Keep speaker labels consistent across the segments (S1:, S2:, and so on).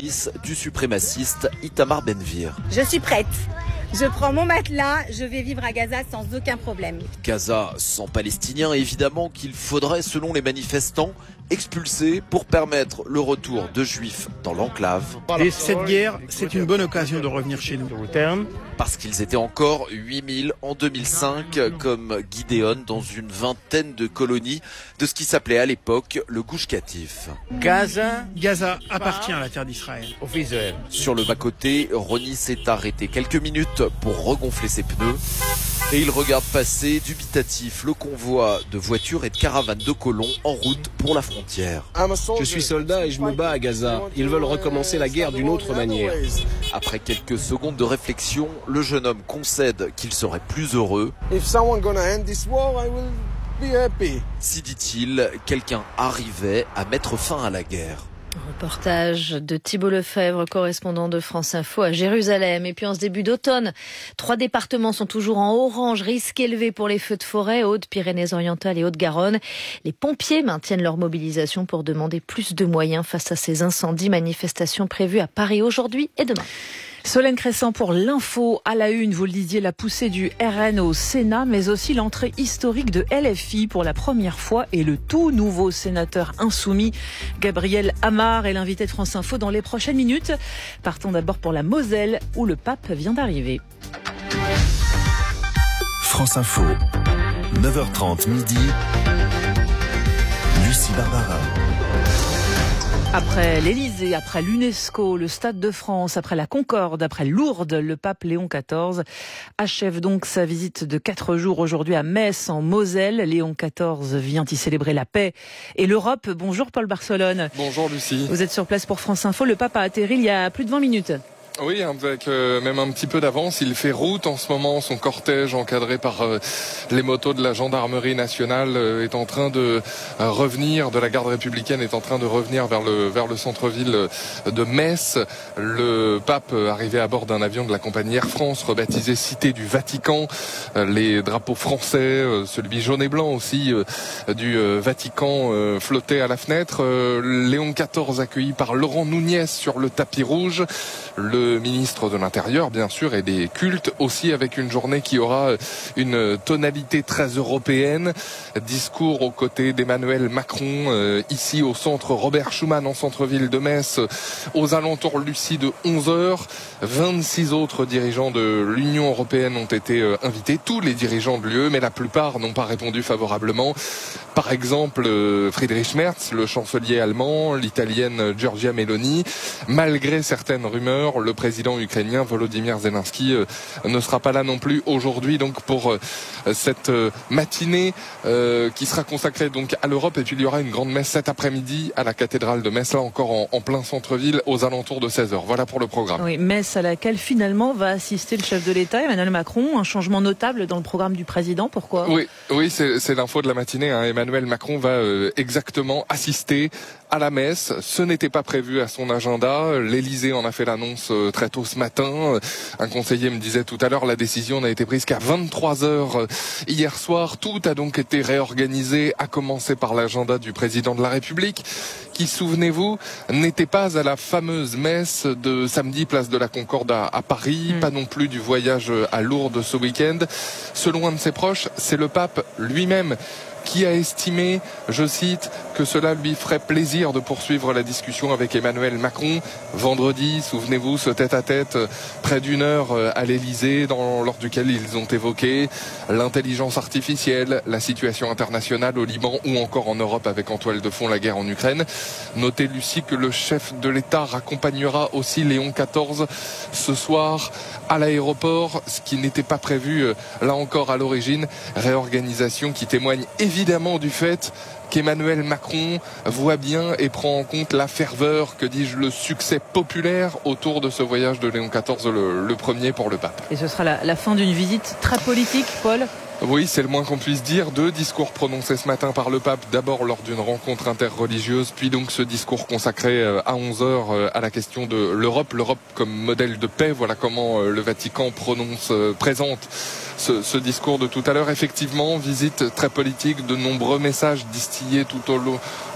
S1: caprices du suprémaciste Itamar Ben-Gvir.
S2: Je suis prête. Je prends mon matelas, je vais vivre à Gaza sans aucun problème.
S1: Gaza sans Palestiniens, évidemment qu'il faudrait, selon les manifestants, expulser pour permettre le retour de Juifs dans l'enclave.
S3: Et cette guerre, c'est une bonne occasion de revenir chez nous.
S1: Parce qu'ils étaient encore 8000 en 2005, comme Gideon, dans une vingtaine de colonies de ce qui s'appelait à l'époque le Gush Katif.
S3: Gaza appartient à la terre d'Israël.
S1: Sur le bas-côté, Ronnie s'est arrêté quelques minutes pour regonfler ses pneus. Et il regarde passer dubitatif le convoi de voitures et de caravanes de colons en route pour la frontière.
S4: Je suis soldat et je me bats à Gaza. Ils veulent recommencer la guerre d'une autre manière.
S1: Après quelques secondes de réflexion, le jeune homme concède qu'il serait plus heureux. Si, dit-il, quelqu'un arrivait à mettre fin à la guerre.
S5: Reportage de Thibault Lefebvre, correspondant de France Info à Jérusalem. Et puis en ce début d'automne, 3 départements sont toujours en orange, risque élevé pour les feux de forêt, Hautes-Pyrénées-Orientales et Haute-Garonne. Les pompiers maintiennent leur mobilisation pour demander plus de moyens face à ces incendies. Manifestations prévues à Paris aujourd'hui et demain.
S6: Solène Crescent pour l'info à la une, vous le disiez, la poussée du RN au Sénat, mais aussi l'entrée historique de LFI pour la première fois et le tout nouveau sénateur insoumis, Gabriel Amar, est l'invité de France Info dans les prochaines minutes. Partons d'abord pour la Moselle, où le pape vient d'arriver.
S7: France Info, 9h30 midi, Lucie Barbara.
S6: Après l'Élysée, après l'UNESCO, le Stade de France, après la Concorde, après Lourdes, le pape Léon XIV achève donc sa visite de 4 jours aujourd'hui à Metz, en Moselle. Léon XIV vient y célébrer la paix et l'Europe. Bonjour Paul Barcelone.
S8: Bonjour Lucie.
S6: Vous êtes sur place pour France Info. Le pape a atterri il y a plus de 20 minutes.
S8: Oui, avec même un petit peu d'avance. Il fait route en ce moment. Son cortège, encadré par les motos de la gendarmerie nationale, est en train de revenir, de la garde républicaine est en train de revenir vers le centre-ville de Metz. Le pape arrivé à bord d'un avion de la compagnie Air France, rebaptisé Cité du Vatican. Les drapeaux français, celui jaune et blanc aussi du Vatican flottaient à la fenêtre. Léon XIV accueilli par Laurent Nunez sur le tapis rouge. Le ministre de l'Intérieur, bien sûr, et des cultes aussi, avec une journée qui aura une tonalité très européenne. Discours aux côtés d'Emmanuel Macron, ici au centre Robert Schuman, en centre-ville de Metz, aux alentours, Lucie, de 11h. 26 autres dirigeants de l'Union européenne ont été invités, tous les dirigeants de l'UE, mais la plupart n'ont pas répondu favorablement. Par exemple, Friedrich Merz, le chancelier allemand, l'italienne Giorgia Meloni. Malgré certaines rumeurs, le président ukrainien Volodymyr Zelensky ne sera pas là non plus aujourd'hui, donc pour cette matinée qui sera consacrée donc à l'Europe. Et puis il y aura une grande messe cet après-midi à la cathédrale de Metz, là encore en plein centre-ville, aux alentours de 16h. Voilà pour le programme.
S6: Oui, Metz à laquelle finalement va assister le chef de l'État, Emmanuel Macron. Un changement notable dans le programme du président. Pourquoi ?
S8: Oui, c'est l'info de la matinée. Emmanuel Macron va exactement assister à la messe. Ce n'était pas prévu à son agenda. L'Élysée en a fait l'annonce très tôt ce matin. Un conseiller me disait tout à l'heure, la décision n'a été prise qu'à 23h hier soir. Tout a donc été réorganisé, à commencer par l'agenda du président de la République, qui, souvenez-vous, n'était pas à la fameuse messe de samedi, place de la Concorde à Paris, pas non plus du voyage à Lourdes ce week-end. Selon un de ses proches, c'est le pape lui-même qui a estimé, je cite, que cela lui ferait plaisir de poursuivre la discussion avec Emmanuel Macron. Vendredi, souvenez-vous, ce tête-à-tête près d'une heure à l'Élysée, lors duquel ils ont évoqué l'intelligence artificielle, la situation internationale au Liban ou encore en Europe, avec en toile de fond la guerre en Ukraine. Notez, Lucie, que le chef de l'État raccompagnera aussi Léon XIV ce soir à l'aéroport, ce qui n'était pas prévu là encore à l'origine. Réorganisation qui témoigne évidemment du fait qu'Emmanuel Macron voit bien et prend en compte la ferveur, que dis-je, le succès populaire autour de ce voyage de Léon XIV, le premier pour le pape.
S6: Et ce sera la fin d'une visite très politique, Paul ?
S8: Oui, c'est le moins qu'on puisse dire. 2 discours prononcés ce matin par le pape, d'abord lors d'une rencontre interreligieuse, puis donc ce discours consacré à 11h à la question de l'Europe comme modèle de paix. Voilà comment le Vatican présente ce discours de tout à l'heure. Effectivement, visite très politique, de nombreux messages distillés tout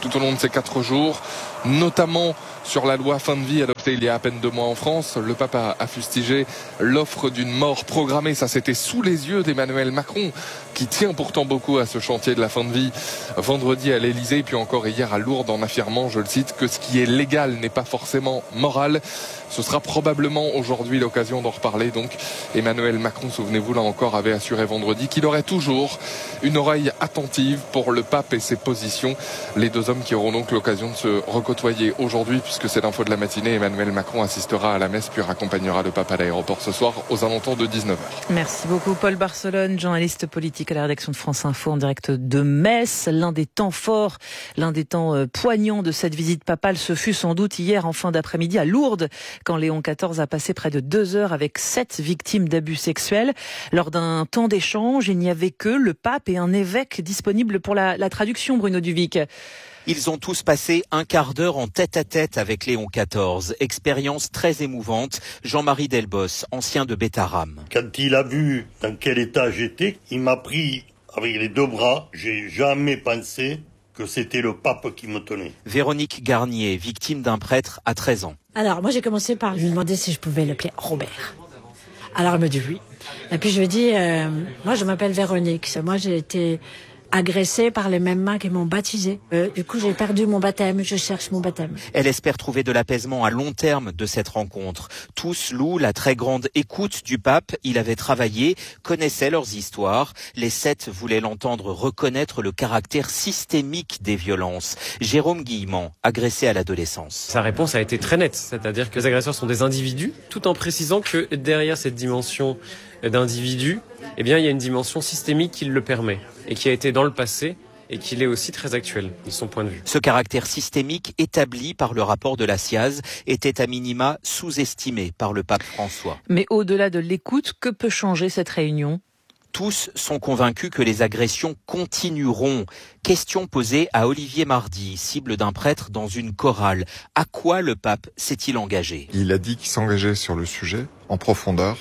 S8: tout au long de ces 4 jours, notamment sur la loi fin de vie adoptée il y a à peine 2 mois en France. Le pape a fustigé l'offre d'une mort programmée. Ça, c'était sous les yeux d'Emmanuel Macron, qui tient pourtant beaucoup à ce chantier de la fin de vie, vendredi à l'Elysée, puis encore hier à Lourdes, en affirmant, je le cite, que ce qui est légal n'est pas forcément moral. Ce sera probablement aujourd'hui l'occasion d'en reparler. Donc Emmanuel Macron, souvenez-vous, là encore, avait assuré vendredi qu'il aurait toujours une oreille attentive pour le pape et ses positions. Les 2 hommes qui auront donc l'occasion de se recôtoyer aujourd'hui, puisque c'est l'info de la matinée. Emmanuel Macron assistera à la messe puis raccompagnera le pape à l'aéroport ce soir aux alentours de 19h.
S6: Merci beaucoup Paul Barcelone, journaliste politique à la rédaction de France Info en direct de Metz. L'un des temps forts, l'un des temps poignants de cette visite papale, ce fut sans doute hier en fin d'après-midi à Lourdes, quand Léon XIV a passé près de 2 heures avec 7 victimes d'abus sexuels. Lors d'un temps d'échange, il n'y avait que le pape et un évêque disponibles pour la traduction, Bruno Duvic.
S9: Ils ont tous passé un quart d'heure en tête-à-tête avec Léon XIV. Expérience très émouvante. Jean-Marie Delbos, ancien de Bétharram.
S10: Quand il a vu dans quel état j'étais, il m'a pris avec les 2 bras. J'ai jamais pensé que c'était le pape qui me tenait.
S9: Véronique Garnier, victime d'un prêtre à 13 ans.
S11: Alors, moi, j'ai commencé par lui demander si je pouvais l'appeler Robert. Alors, elle me dit oui. Et puis, je lui ai dit, moi, je m'appelle Véronique. Moi, j'ai été agressée par les mêmes mains qui m'ont baptisée. Du coup, j'ai perdu mon baptême. Je cherche mon baptême.
S9: Elle espère trouver de l'apaisement à long terme de cette rencontre. Tous louent la très grande écoute du pape. Il avait travaillé, connaissait leurs histoires. Les 7 voulaient l'entendre reconnaître le caractère systémique des violences. Jérôme Guillemant, agressé à l'adolescence.
S12: Sa réponse a été très nette, c'est-à-dire que les agresseurs sont des individus, tout en précisant que derrière cette dimension d'individu, eh bien, il y a une dimension systémique qui le permet et qui a été dans le passé et qui est aussi très actuel de son point de vue.
S9: Ce caractère systémique établi par le rapport de la SIAZ était à minima sous-estimé par le pape François.
S6: Mais au-delà de l'écoute, que peut changer cette réunion ?
S9: Tous sont convaincus que les agressions continueront. Question posée à Olivier Mardy, cible d'un prêtre dans une chorale. À quoi le pape s'est-il engagé ?
S13: Il a dit qu'il s'engageait sur le sujet, en profondeur,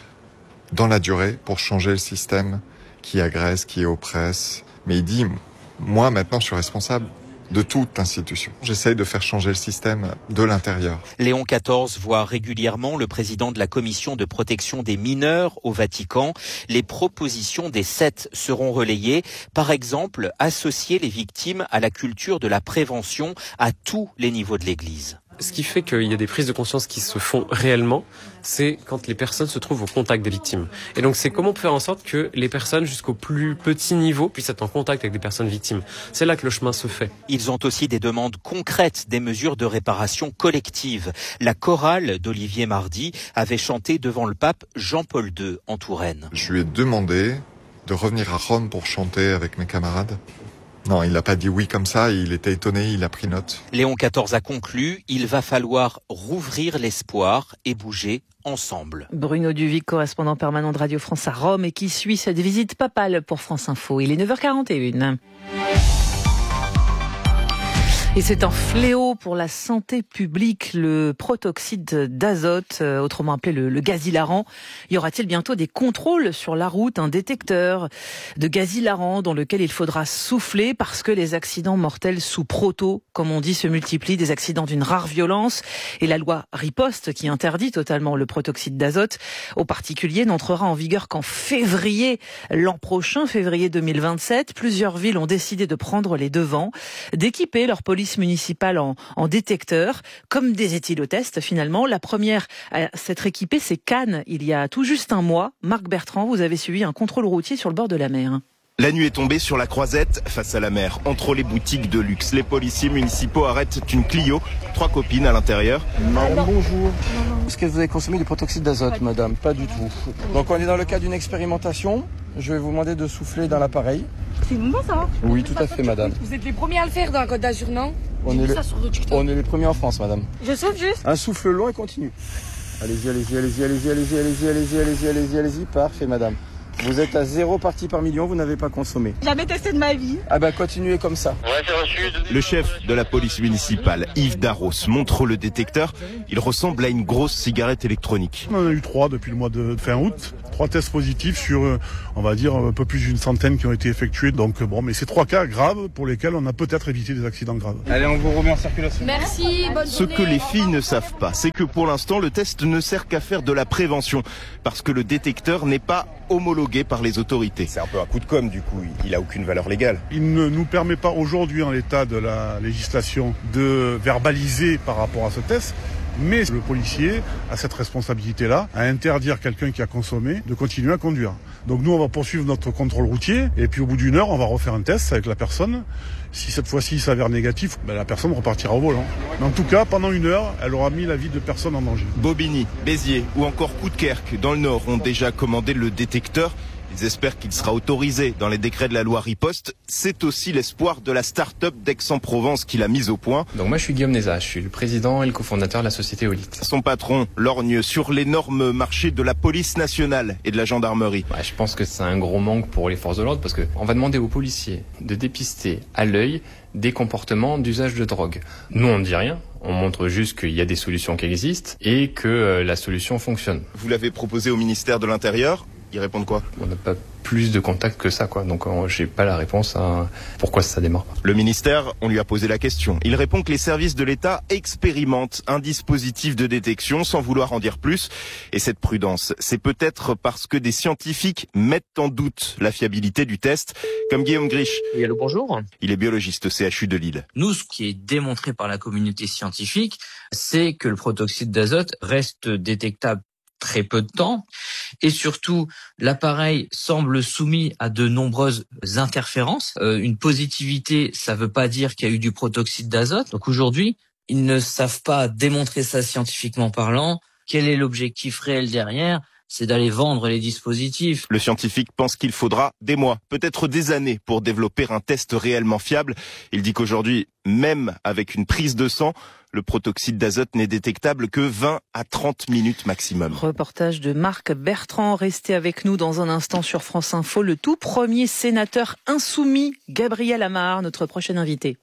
S13: dans la durée, pour changer le système qui agresse, qui oppresse. Mais il dit, moi maintenant je suis responsable de toute institution. J'essaye de faire changer le système de l'intérieur.
S9: Léon XIV voit régulièrement le président de la commission de protection des mineurs au Vatican. Les propositions des 7 seront relayées. Par exemple, associer les victimes à la culture de la prévention à tous les niveaux de l'Église.
S12: Ce qui fait qu'il y a des prises de conscience qui se font réellement, c'est quand les personnes se trouvent au contact des victimes. Et donc c'est comment faire en sorte que les personnes jusqu'au plus petit niveau puissent être en contact avec des personnes victimes. C'est là que le chemin se fait.
S9: Ils ont aussi des demandes concrètes, des mesures de réparation collective. La chorale d'Olivier Mardy avait chanté devant le pape Jean-Paul II en Touraine.
S13: Je lui ai demandé de revenir à Rome pour chanter avec mes camarades. Non, il n'a pas dit oui comme ça, il était étonné, il a pris note.
S9: Léon XIV a conclu, il va falloir rouvrir l'espoir et bouger ensemble.
S6: Bruno Duvic, correspondant permanent de Radio France à Rome et qui suit cette visite papale pour France Info. Il est 9h41. Et c'est un fléau pour la santé publique, le protoxyde d'azote, autrement appelé le gaz hilarant. Y aura-t-il bientôt des contrôles sur la route, un détecteur de gaz hilarant dans lequel il faudra souffler parce que les accidents mortels sous proto, comme on dit, se multiplient, des accidents d'une rare violence. Et la loi riposte, qui interdit totalement le protoxyde d'azote aux particuliers, n'entrera en vigueur qu'en février l'an prochain, février 2027. Plusieurs villes ont décidé de prendre les devants, d'équiper leur police municipale en détecteurs, comme des éthylotests finalement. La première à s'être équipée, c'est Cannes, il y a tout juste un mois. Marc Bertrand, vous avez suivi un contrôle routier sur le bord de la mer.
S14: La nuit est tombée sur la Croisette, face à la mer, entre les boutiques de luxe. Les policiers municipaux arrêtent une Clio, 3 copines à l'intérieur.
S15: Madame, bonjour. Est-ce que vous avez consommé du protoxyde d'azote, madame ? Pas du tout. Donc on est dans le cadre d'une expérimentation. Je vais vous demander de souffler dans l'appareil.
S16: C'est bon ça ?
S15: Oui, tout à fait, madame.
S16: Vous êtes les premiers à le faire dans la Côte d'Azur, non ?
S15: On est les premiers en France, madame.
S16: Je souffle juste ?
S15: Un souffle long et continu. Allez-y, allez-y, allez-y, allez-y, allez-y, allez-y, allez-y, allez-y, allez-y, allez-y. Parfait, madame. Vous êtes à 0 parties par million, vous n'avez pas consommé.
S16: Jamais testé de ma vie.
S15: Ah bah continuez comme ça.
S14: Le chef de la police municipale, Yves Darros, montre le détecteur. Il ressemble à une grosse cigarette électronique.
S17: On en a eu 3 depuis le mois de fin août. 3 tests positifs sur, on va dire, un peu plus d'une centaine qui ont été effectués. Donc bon, mais c'est 3 cas graves pour lesquels on a peut-être évité des accidents graves.
S15: Allez, on vous remet en circulation.
S16: Merci, bonne
S14: Ce
S16: journée.
S14: que les filles ne savent pas, c'est que pour l'instant, le test ne sert qu'à faire de la prévention, parce que le détecteur n'est pas homologué par les autorités.
S18: C'est un peu un coup de com', du coup, il a aucune valeur légale.
S17: Il ne nous permet pas aujourd'hui, en l'état de la législation, de verbaliser par rapport à ce test. Mais le policier a cette responsabilité-là, à interdire quelqu'un qui a consommé de continuer à conduire. Donc nous, on va poursuivre notre contrôle routier, et puis au bout d'1 heure, on va refaire un test avec la personne. Si cette fois-ci il s'avère négatif, la personne repartira au volant. Mais en tout cas, pendant 1 heure, elle aura mis la vie de personne en danger.
S14: Bobigny, Béziers ou encore Coudekerque, dans le Nord, ont déjà commandé le détecteur. Ils espèrent qu'il sera autorisé dans les décrets de la loi Riposte. C'est aussi l'espoir de la start-up d'Aix-en-Provence qui l'a mise au point.
S19: Donc moi je suis Guillaume Nézat, je suis le président et le cofondateur de la société Olite.
S14: Son patron lorgne sur l'énorme marché de la police nationale et de la gendarmerie.
S19: Je pense que c'est un gros manque pour les forces de l'ordre parce qu'on va demander aux policiers de dépister à l'œil des comportements d'usage de drogue. Nous on ne dit rien. On montre juste qu'il y a des solutions qui existent et que la solution fonctionne.
S14: Vous l'avez proposé au ministère de l'Intérieur ? Ils répondent quoi?
S19: On n'a pas plus de contacts que ça, quoi. Donc j'ai pas la réponse à pourquoi ça démarre pas.
S14: Le ministère, on lui a posé la question. Il répond que les services de l'État expérimentent un dispositif de détection sans vouloir en dire plus. Et cette prudence, c'est peut-être parce que des scientifiques mettent en doute la fiabilité du test, comme Guillaume Grisch.
S20: Oui, allô, bonjour.
S14: Il est biologiste au CHU de Lille.
S20: Nous, ce qui est démontré par la communauté scientifique, c'est que le protoxyde d'azote reste détectable très peu de temps et surtout l'appareil semble soumis à de nombreuses interférences. Une positivité, ça veut pas dire qu'il y a eu du protoxyde d'azote. Donc aujourd'hui, ils ne savent pas démontrer ça scientifiquement parlant. Quel est l'objectif réel derrière ? C'est d'aller vendre les dispositifs.
S14: Le scientifique pense qu'il faudra des mois, peut-être des années pour développer un test réellement fiable. Il dit qu'aujourd'hui, même avec une prise de sang, le protoxyde d'azote n'est détectable que 20 à 30 minutes maximum.
S6: Reportage de Marc Bertrand. Restez avec nous dans un instant sur France Info. Le tout premier sénateur insoumis, Gabriel Amar, notre prochain invité.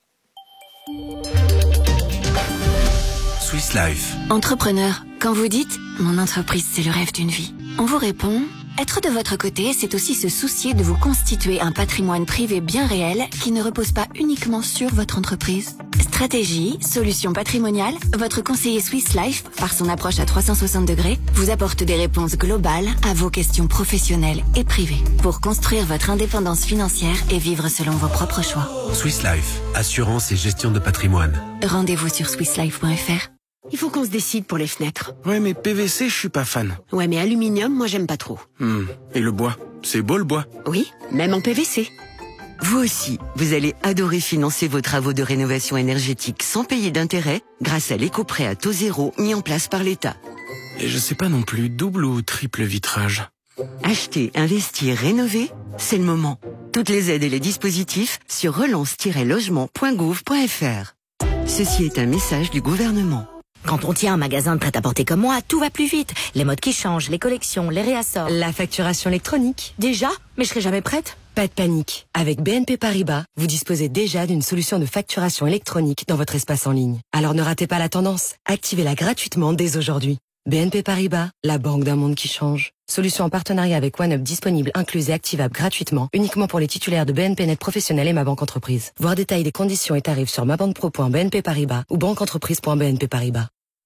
S7: Swiss Life.
S21: Entrepreneur, quand vous dites « Mon entreprise, c'est le rêve d'une vie », on vous répond « Être de votre côté, c'est aussi se soucier de vous constituer un patrimoine privé bien réel qui ne repose pas uniquement sur votre entreprise. » Stratégie, solutions patrimoniales, votre conseiller Swiss Life, par son approche à 360 degrés, vous apporte des réponses globales à vos questions professionnelles et privées pour construire votre indépendance financière et vivre selon vos propres choix.
S7: Swiss Life, assurance et gestion de patrimoine.
S21: Rendez-vous sur swisslife.fr. Il faut qu'on se décide pour les fenêtres.
S22: Ouais, mais PVC, je suis pas fan.
S21: Ouais, mais aluminium, moi j'aime pas trop.
S22: Et le bois? C'est beau le bois?
S21: Oui, même en PVC. Vous aussi, vous allez adorer financer vos travaux de rénovation énergétique sans payer d'intérêt grâce à l'éco-prêt à taux zéro mis en place par l'État.
S22: Et je sais pas non plus, double ou triple vitrage?
S21: Acheter, investir, rénover, c'est le moment. Toutes les aides et les dispositifs sur relance-logement.gouv.fr. Ceci est un message du gouvernement.
S23: Quand on tient un magasin de prêt-à-porter comme moi, tout va plus vite. Les modes qui changent, les collections, les réassorts.
S24: La facturation électronique.
S23: Déjà? Mais je serai jamais prête.
S24: Pas de panique. Avec BNP Paribas, vous disposez déjà d'une solution de facturation électronique dans votre espace en ligne. Alors ne ratez pas la tendance. Activez-la gratuitement dès aujourd'hui. BNP Paribas, la banque d'un monde qui change. Solution en partenariat avec OneUp disponible, incluse et activable gratuitement, uniquement pour les titulaires de BNP Net Professionnel et Ma Banque Entreprise. Voir détails des conditions et tarifs sur mabanquepro.bnp Paribas ou banqueentreprise.bnp Paribas.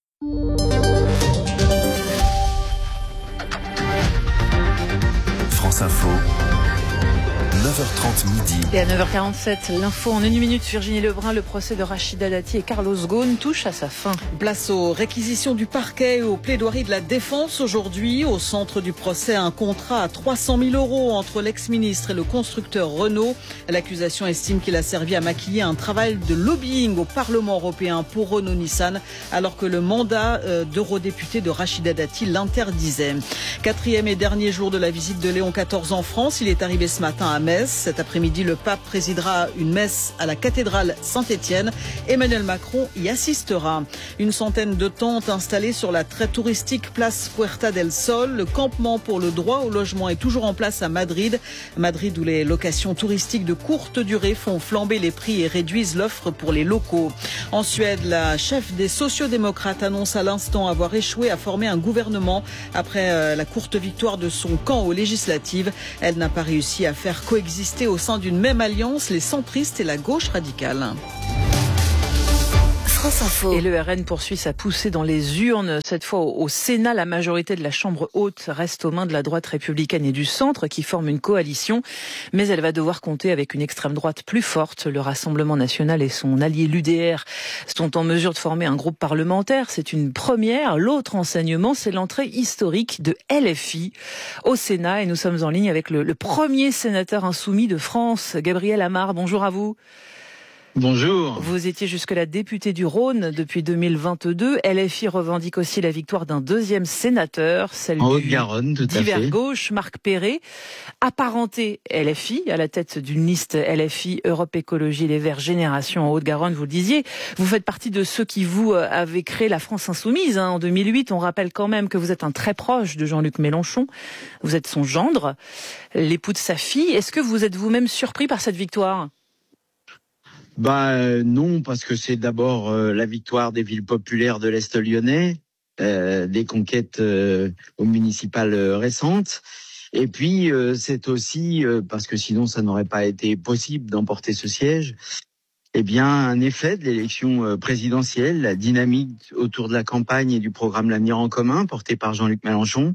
S7: France Info. 9h30 midi.
S6: Et à 9h47, l'info en 1 minute. Virginie Lebrun, le procès de Rachida Dati et Carlos Ghosn touche à sa fin.
S25: Place aux réquisitions du parquet et aux plaidoiries de la défense aujourd'hui. Au centre du procès, un contrat à 300 000 € entre l'ex-ministre et le constructeur Renault. L'accusation estime qu'il a servi à maquiller un travail de lobbying au Parlement européen pour Renault-Nissan, alors que le mandat d'eurodéputé de Rachida Dati l'interdisait. 4e et dernier jour de la visite de Léon XIV en France. Il est arrivé ce matin à Metz. messe. Cet après-midi, le pape présidera une messe à la cathédrale Saint-Étienne. Emmanuel Macron y assistera. Une centaine de tentes installées sur la très touristique place Puerta del Sol. Le campement pour le droit au logement est toujours en place à Madrid. Madrid où les locations touristiques de courte durée font flamber les prix et réduisent l'offre pour les locaux. En Suède, la chef des sociodémocrates annonce à l'instant avoir échoué à former un gouvernement après la courte victoire de son camp aux législatives. Elle n'a pas réussi à faire coexister au sein d'une même alliance les centristes et la gauche radicale.
S21: France Info.
S6: Et le RN poursuit sa poussée dans les urnes. Cette fois au Sénat, la majorité de la Chambre haute reste aux mains de la droite républicaine et du centre qui forment une coalition. Mais elle va devoir compter avec une extrême droite plus forte. Le Rassemblement national et son allié l'UDR sont en mesure de former un groupe parlementaire. C'est une première. L'autre enseignement, c'est l'entrée historique de LFI au Sénat. Et nous sommes en ligne avec le premier sénateur insoumis de France, Gabriel Amar. Bonjour à vous.
S1: Bonjour.
S6: Vous étiez jusque-là député du Rhône depuis 2022. LFI revendique aussi la victoire d'un deuxième sénateur, celle
S1: en
S6: du
S1: Haute-Garonne, tout à
S6: divers
S1: fait.
S6: gauche, Marc Perret, apparenté LFI, à la tête d'une liste LFI, Europe Écologie Les Verts Génération en Haute-Garonne, vous le disiez. Vous faites partie de ceux qui, vous, avez créé la France Insoumise en 2008. On rappelle quand même que vous êtes un très proche de Jean-Luc Mélenchon. Vous êtes son gendre, l'époux de sa fille. Est-ce que vous êtes vous-même surpris par cette victoire ?
S1: Non, parce que c'est d'abord la victoire des villes populaires de l'Est lyonnais, des conquêtes aux municipales récentes. Et puis, c'est aussi, parce que sinon ça n'aurait pas été possible d'emporter ce siège, eh bien, un effet de l'élection présidentielle, la dynamique autour de la campagne et du programme L'Avenir en commun, porté par Jean-Luc Mélenchon,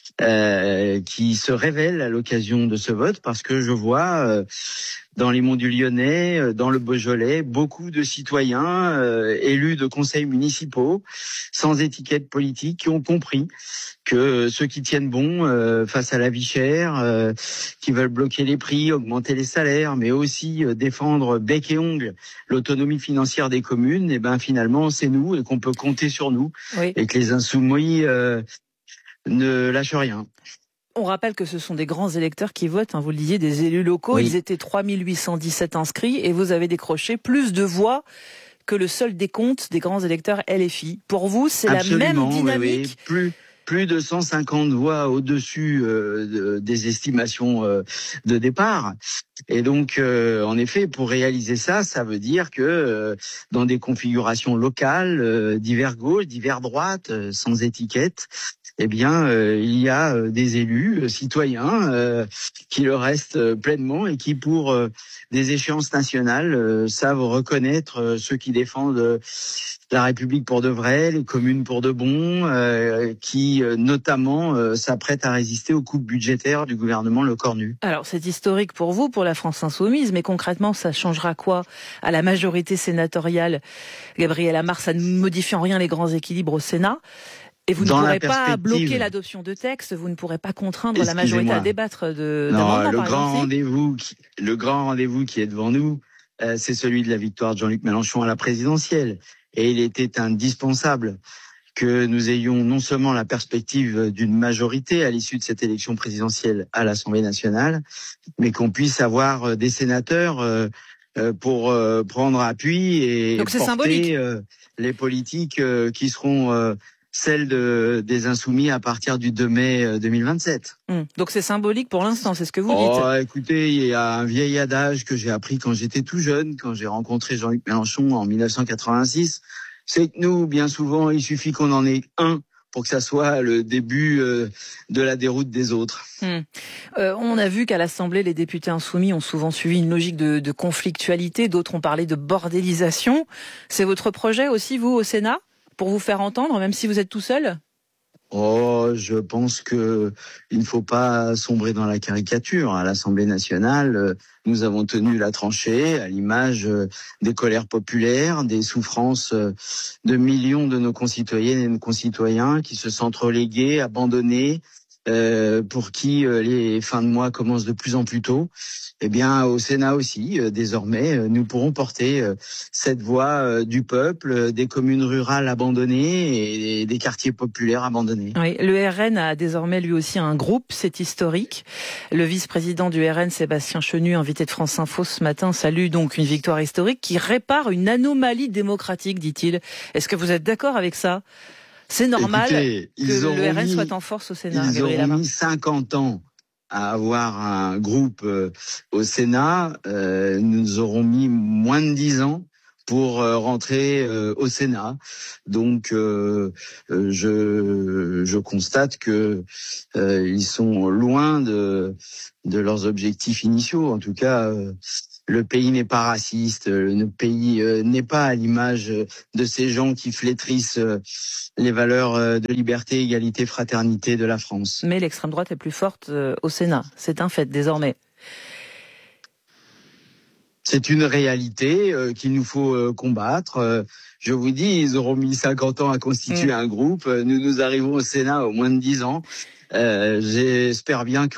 S1: qui se révèle à l'occasion de ce vote, parce que je vois dans les monts du Lyonnais, dans le Beaujolais, beaucoup de citoyens élus de conseils municipaux, sans étiquette politique, qui ont compris que ceux qui tiennent bon face à la vie chère, qui veulent bloquer les prix, augmenter les salaires, mais aussi défendre bec et ongle l'autonomie financière des communes, et ben finalement c'est nous et qu'on peut compter sur nous, oui. Et que les insoumis ne lâchent rien.
S6: On rappelle que ce sont des grands électeurs qui votent, vous le disiez, des élus locaux. Oui. Ils étaient 3817 inscrits et vous avez décroché plus de voix que le seul décompte des grands électeurs LFI. Pour vous, c'est absolument, la même dynamique.
S1: Oui. Plus de 150 voix au-dessus des estimations de départ. Et donc, en effet, pour réaliser ça, ça veut dire que dans des configurations locales, divers gauche, divers droite, sans étiquette, eh bien, il y a des élus citoyens qui le restent pleinement et qui, pour des échéances nationales, savent reconnaître ceux qui défendent la République pour de vrai, les communes pour de bon, qui notamment s'apprêtent à résister aux coupes budgétaires du gouvernement Lecornu.
S6: Alors, c'est historique pour vous, pour la France Insoumise, mais concrètement, ça changera quoi à la majorité sénatoriale? Gabriel Amar, ça ne modifie en rien les grands équilibres au Sénat. Et vous ne pourrez pas bloquer l'adoption de textes, vous ne pourrez pas contraindre la majorité à débattre d'amendements.
S1: Le grand rendez-vous qui est devant nous, c'est celui de la victoire de Jean-Luc Mélenchon à la présidentielle. Et il était indispensable que nous ayons non seulement la perspective d'une majorité à l'issue de cette élection présidentielle à l'Assemblée nationale, mais qu'on puisse avoir des sénateurs pour prendre appui et porter les politiques qui seront celle des Insoumis à partir du 2 mai 2027.
S6: Donc c'est symbolique pour l'instant, c'est ce que vous dites.
S1: Écoutez, il y a un vieil adage que j'ai appris quand j'étais tout jeune, quand j'ai rencontré Jean-Luc Mélenchon en 1986. C'est que nous, bien souvent, il suffit qu'on en ait un pour que ça soit le début de la déroute des autres.
S6: On a vu qu'à l'Assemblée, les députés insoumis ont souvent suivi une logique de conflictualité. D'autres ont parlé de bordélisation. C'est votre projet aussi, vous, au Sénat, pour vous faire entendre, même si vous êtes tout seul ?
S1: Je pense que il ne faut pas sombrer dans la caricature. À l'Assemblée nationale, nous avons tenu la tranchée à l'image des colères populaires, des souffrances de millions de nos concitoyennes et de nos concitoyens qui se sentent relégués, abandonnés, pour qui les fins de mois commencent de plus en plus tôt. Eh bien, au Sénat aussi, désormais, nous pourrons porter cette voix du peuple, des communes rurales abandonnées et des quartiers populaires abandonnés.
S6: Oui, le RN a désormais lui aussi un groupe, c'est historique. Le vice-président du RN, Sébastien Chenu, invité de France Info ce matin, salue donc une victoire historique qui répare une anomalie démocratique, dit-il. Est-ce que vous êtes d'accord avec ça ? C'est normal.
S1: Écoutez,
S6: que le RN soit en force au Sénat.
S1: Ils auront mis 50 ans à avoir un groupe au Sénat. Nous aurons mis moins de 10 ans pour rentrer au Sénat. Donc, je constate que ils sont loin de leurs objectifs initiaux. En tout cas, le pays n'est pas raciste. Le pays n'est pas à l'image de ces gens qui flétrissent les valeurs de liberté, égalité, fraternité de la France.
S6: Mais l'extrême droite est plus forte au Sénat. C'est un fait désormais.
S1: C'est une réalité qu'il nous faut combattre. Je vous dis, ils auront mis 50 ans à constituer un groupe. Nous arrivons au Sénat au moins de 10 ans. J'espère bien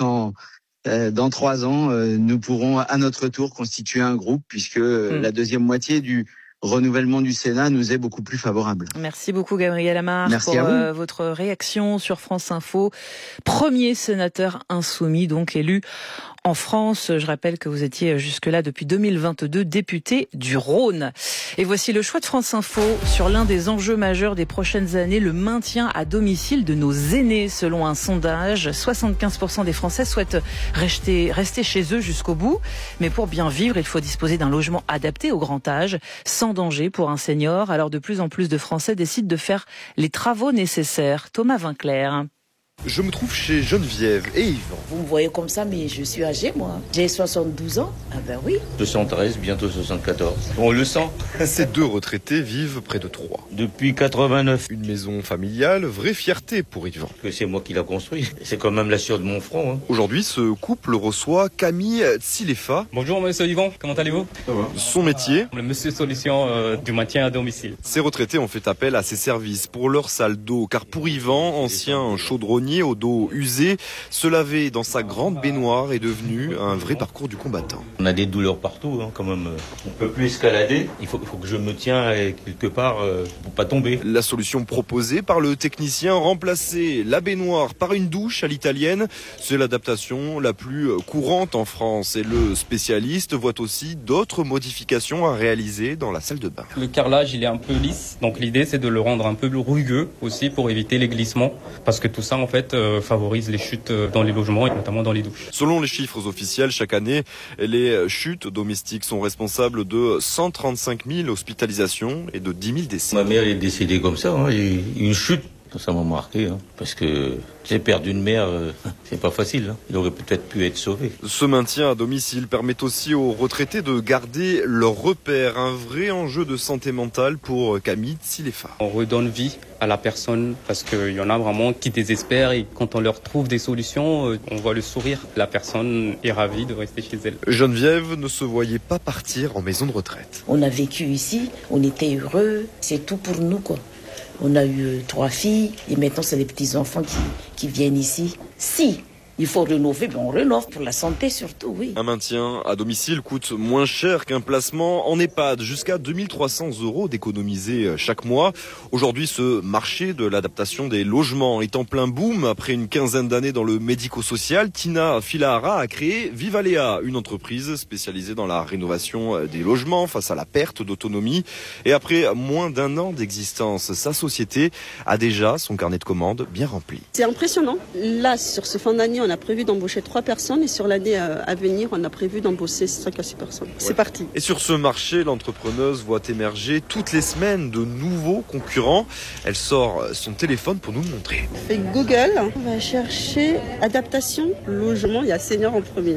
S1: dans 3 ans, nous pourrons à notre tour constituer un groupe, puisque la deuxième moitié du renouvellement du Sénat nous est beaucoup plus favorable.
S6: Merci beaucoup Gabriel Amar pour votre réaction sur France Info. Premier sénateur insoumis donc élu en France. Je rappelle que vous étiez jusque-là depuis 2022 député du Rhône. Et voici le choix de France Info sur l'un des enjeux majeurs des prochaines années, le maintien à domicile de nos aînés. Selon un sondage, 75% des Français souhaitent rester chez eux jusqu'au bout. Mais pour bien vivre, il faut disposer d'un logement adapté au grand âge, sans danger pour un senior. Alors de plus en plus de Français décident de faire les travaux nécessaires. Thomas Vinclair.
S2: Je me trouve chez Geneviève et Yvan.
S3: Vous me voyez comme ça, mais je suis âgé, moi. J'ai 72 ans. Ah ben oui.
S4: 73, bientôt 74. On le sent.
S2: Ces deux retraités vivent près de Troyes.
S4: Depuis 89.
S2: Une maison familiale, vraie fierté pour Yvan.
S4: Que c'est moi qui l'a construit. C'est quand même la sueur de mon front. Hein.
S2: Aujourd'hui, ce couple reçoit Camille Tsilefa.
S5: Bonjour, monsieur Yvan. Comment allez-vous ?
S2: Ça va. Son métier ?
S5: Le monsieur solution du maintien à domicile.
S2: Ces retraités ont fait appel à ses services pour leur salle d'eau, car pour Yvan, ancien chaudronnier au dos usé, se laver dans sa grande baignoire est devenu un vrai parcours du combattant.
S4: On a des douleurs partout, hein, quand même. On peut plus escalader. Il faut que je me tiens quelque part pour pas tomber.
S2: La solution proposée par le technicien, remplacer la baignoire par une douche à l'italienne, c'est l'adaptation la plus courante en France. Et le spécialiste voit aussi d'autres modifications à réaliser dans la salle de bain.
S5: Le carrelage, il est un peu lisse. Donc l'idée, c'est de le rendre un peu rugueux aussi pour éviter les glissements. Parce que tout ça, en fait, favorise les chutes dans les logements et notamment dans les douches.
S2: Selon les chiffres officiels, chaque année, les chutes domestiques sont responsables de 135 000 hospitalisations et de 10 000 décès.
S4: Ma mère est décédée comme ça, hein, et une chute. Ça m'a marqué, hein, parce que j'ai perdu une mère, c'est pas facile. Hein. Il aurait peut-être pu être sauvé.
S2: Ce maintien à domicile permet aussi aux retraités de garder leurs repères, un vrai enjeu de santé mentale pour Camille Tsilefa.
S5: On redonne vie à la personne parce qu'il y en a vraiment qui désespèrent et quand on leur trouve des solutions, on voit le sourire. La personne est ravie de rester chez elle.
S2: Geneviève ne se voyait pas partir en maison de retraite.
S3: On a vécu ici, on était heureux, c'est tout pour nous quoi. On a eu 3 filles et maintenant c'est les petits-enfants qui viennent ici. Si il faut rénover, on rénove pour la santé surtout, oui.
S2: Un maintien à domicile coûte moins cher qu'un placement en EHPAD, jusqu'à 2300 € d'économiser chaque mois. Aujourd'hui, ce marché de l'adaptation des logements est en plein boom. Après une quinzaine d'années dans le médico-social, Tina Filahara a créé Vivalea, une entreprise spécialisée dans la rénovation des logements face à la perte d'autonomie. Et après moins d'1 an d'existence, sa société a déjà son carnet de commandes bien rempli.
S8: C'est impressionnant. Là, sur ce fin d'année, on a prévu d'embaucher 3 personnes et sur l'année à venir, on a prévu d'embaucher 5 à 6 personnes. C'est parti.
S2: Et sur ce marché, l'entrepreneuse voit émerger toutes les semaines de nouveaux concurrents. Elle sort son téléphone pour nous le montrer.
S8: On fait Google, on va chercher adaptation, logement, il y a senior en premier.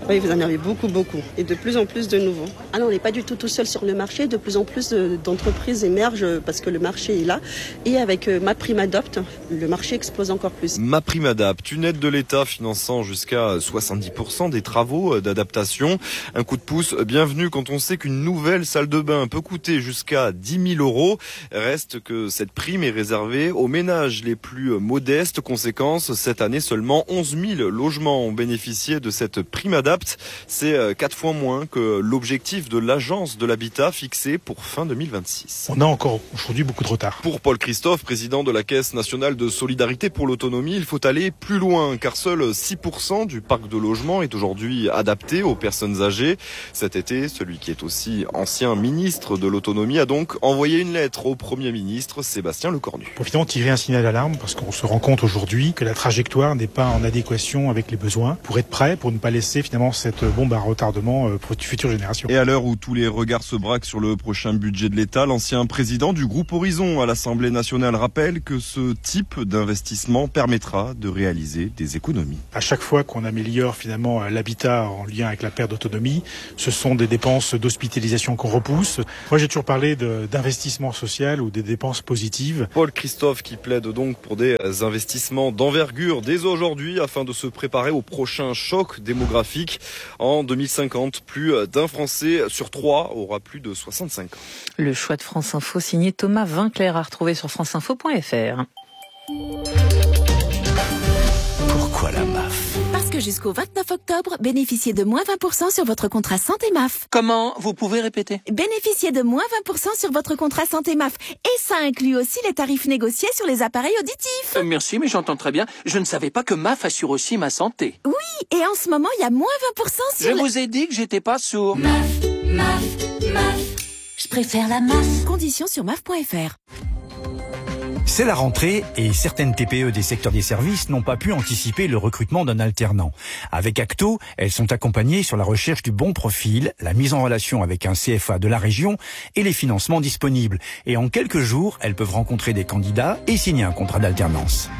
S8: Oui, vous en avez beaucoup. Et de plus en plus de nouveaux. Ah non, on n'est pas du tout seul sur le marché. De plus en plus d'entreprises émergent parce que le marché est là. Et avec MaPrimeAdapt, le marché explose encore plus.
S2: MaPrimeAdapt, une aide de l'État finançant jusqu'à 70% des travaux d'adaptation. Un coup de pouce bienvenu quand on sait qu'une nouvelle salle de bain peut coûter jusqu'à 10 000 euros. Reste que cette prime est réservée aux ménages les plus modestes. Conséquence, cette année, seulement 11 000 logements ont bénéficié de cette prime Adapt. C'est 4 fois moins que l'objectif de l'Agence de l'habitat fixé pour fin 2026.
S9: On a encore aujourd'hui beaucoup de retard.
S2: Pour Paul Christophe, président de la Caisse nationale de solidarité pour l'autonomie, il faut aller plus loin car seul 6% du parc de logements est aujourd'hui adapté aux personnes âgées. Cet été, celui qui est aussi ancien ministre de l'autonomie a donc envoyé une lettre au Premier ministre Sébastien Lecornu.
S9: Pour finalement tirer un signal d'alarme parce qu'on se rend compte aujourd'hui que la trajectoire n'est pas en adéquation avec les besoins pour être prêt, pour ne pas laisser finalement cette bombe à retardement pour les futures générations.
S2: Et à l'heure où tous les regards se braquent sur le prochain budget de l'État, l'ancien président du groupe Horizon à l'Assemblée nationale rappelle que ce type d'investissement permettra de réaliser des économies.
S9: À chaque fois qu'on améliore finalement l'habitat en lien avec la perte d'autonomie, ce sont des dépenses d'hospitalisation qu'on repousse. Moi j'ai toujours parlé d'investissement social ou des dépenses positives.
S2: Paul Christophe qui plaide donc pour des investissements d'envergure dès aujourd'hui afin de se préparer au prochain choc démographique. En 2050, plus d'un Français sur 3 aura plus de 65 ans.
S6: Le choix de France Info signé Thomas Vinclair à retrouver sur franceinfo.fr.
S10: Pourquoi la MAF ?
S11: Parce que jusqu'au 29 octobre, bénéficiez de moins 20% sur votre contrat santé MAF.
S10: Comment ? Vous pouvez répéter ?
S11: Bénéficiez de moins 20% sur votre contrat santé MAF. Et ça inclut aussi les tarifs négociés sur les appareils auditifs.
S10: Merci, mais j'entends très bien. Je ne savais pas que MAF assure aussi ma santé.
S11: Oui, et en ce moment, il y a moins 20% sur
S10: Je vous ai dit que j'étais pas sourd.
S11: MAF. Je préfère la MAF. Conditions sur MAF.fr.
S12: C'est la rentrée et certaines TPE des secteurs des services n'ont pas pu anticiper le recrutement d'un alternant. Avec Acto, elles sont accompagnées sur la recherche du bon profil, la mise en relation avec un CFA de la région et les financements disponibles. Et en quelques jours, elles peuvent rencontrer des candidats et signer un contrat d'alternance.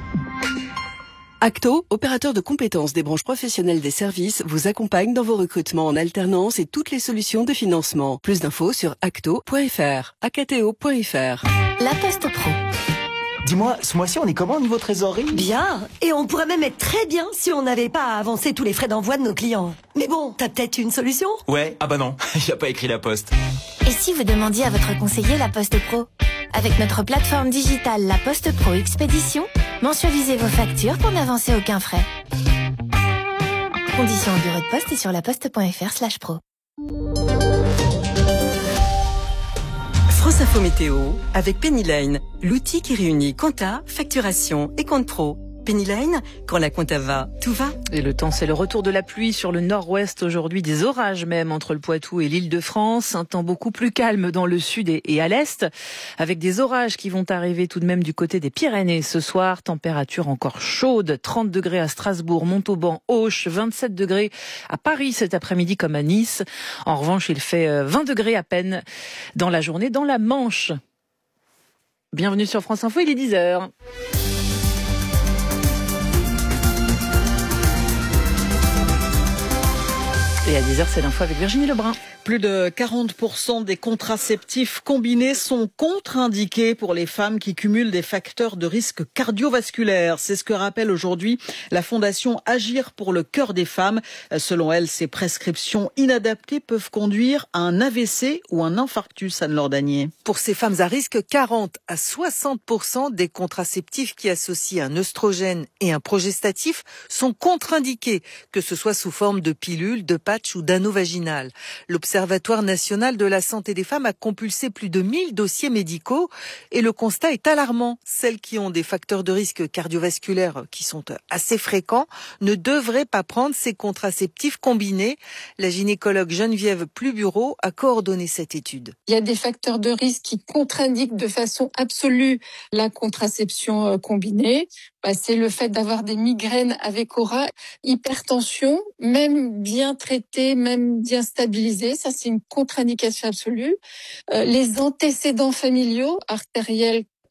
S13: Acto, opérateur de compétences des branches professionnelles des services, vous accompagne dans vos recrutements en alternance et toutes les solutions de financement. Plus d'infos sur acto.fr, acto.fr.
S21: La Poste Pro.
S26: Dis-moi, ce mois-ci, on est comment au niveau trésorerie ?
S27: Bien, et on pourrait même être très bien si on n'avait pas à avancer tous les frais d'envoi de nos clients. Mais bon, t'as peut-être une solution ?
S26: Ouais, ah bah non, y a pas écrit la Poste.
S21: Et si vous demandiez à votre conseiller La Poste Pro ? Avec notre plateforme digitale La Poste Pro Expédition, mensualisez vos factures pour n'avancer aucun frais. Conditions au bureau de poste et sur laposte.fr/pro.
S13: France Info Météo avec Pennyline, l'outil qui réunit compta, facturation et compte pro. Pennyline, quand la compta va, tout va.
S6: Et le temps, c'est le retour de la pluie sur le nord-ouest aujourd'hui, des orages même entre le Poitou et l'Île-de-France. Un temps beaucoup plus calme dans le sud et à l'est, avec des orages qui vont arriver tout de même du côté des Pyrénées ce soir. Température encore chaude, 30 degrés à Strasbourg, Montauban, Auch, 27 degrés à Paris cet après-midi comme à Nice. En revanche, il fait 20 degrés à peine dans la journée dans la Manche. Bienvenue sur France Info, il est 10h. Et à 10h, c'est l'info avec Virginie Lebrun.
S25: Plus de 40% des contraceptifs combinés sont contre-indiqués pour les femmes qui cumulent des facteurs de risque cardiovasculaire. C'est ce que rappelle aujourd'hui la Fondation Agir pour le cœur des femmes. Selon elle, ces prescriptions inadaptées peuvent conduire à un AVC ou un infarctus, Anne-Laure Danier.
S28: Pour ces femmes à risque, 40 à 60% des contraceptifs qui associent un œstrogène et un progestatif sont contre-indiqués, que ce soit sous forme de pilules, de patch ou d'anneau vaginal. L'Observatoire national de la santé des femmes a compulsé plus de 1000 dossiers médicaux et le constat est alarmant. Celles qui ont des facteurs de risque cardiovasculaires qui sont assez fréquents ne devraient pas prendre ces contraceptifs combinés. La gynécologue Geneviève Plubureau a coordonné cette étude.
S29: Il y a des facteurs de risque qui contre-indiquent de façon absolue la contraception combinée. C'est le fait d'avoir des migraines avec aura, hypertension, même bien traitée, même bien stabilisée, ça c'est une contre-indication absolue. Les antécédents familiaux, artériels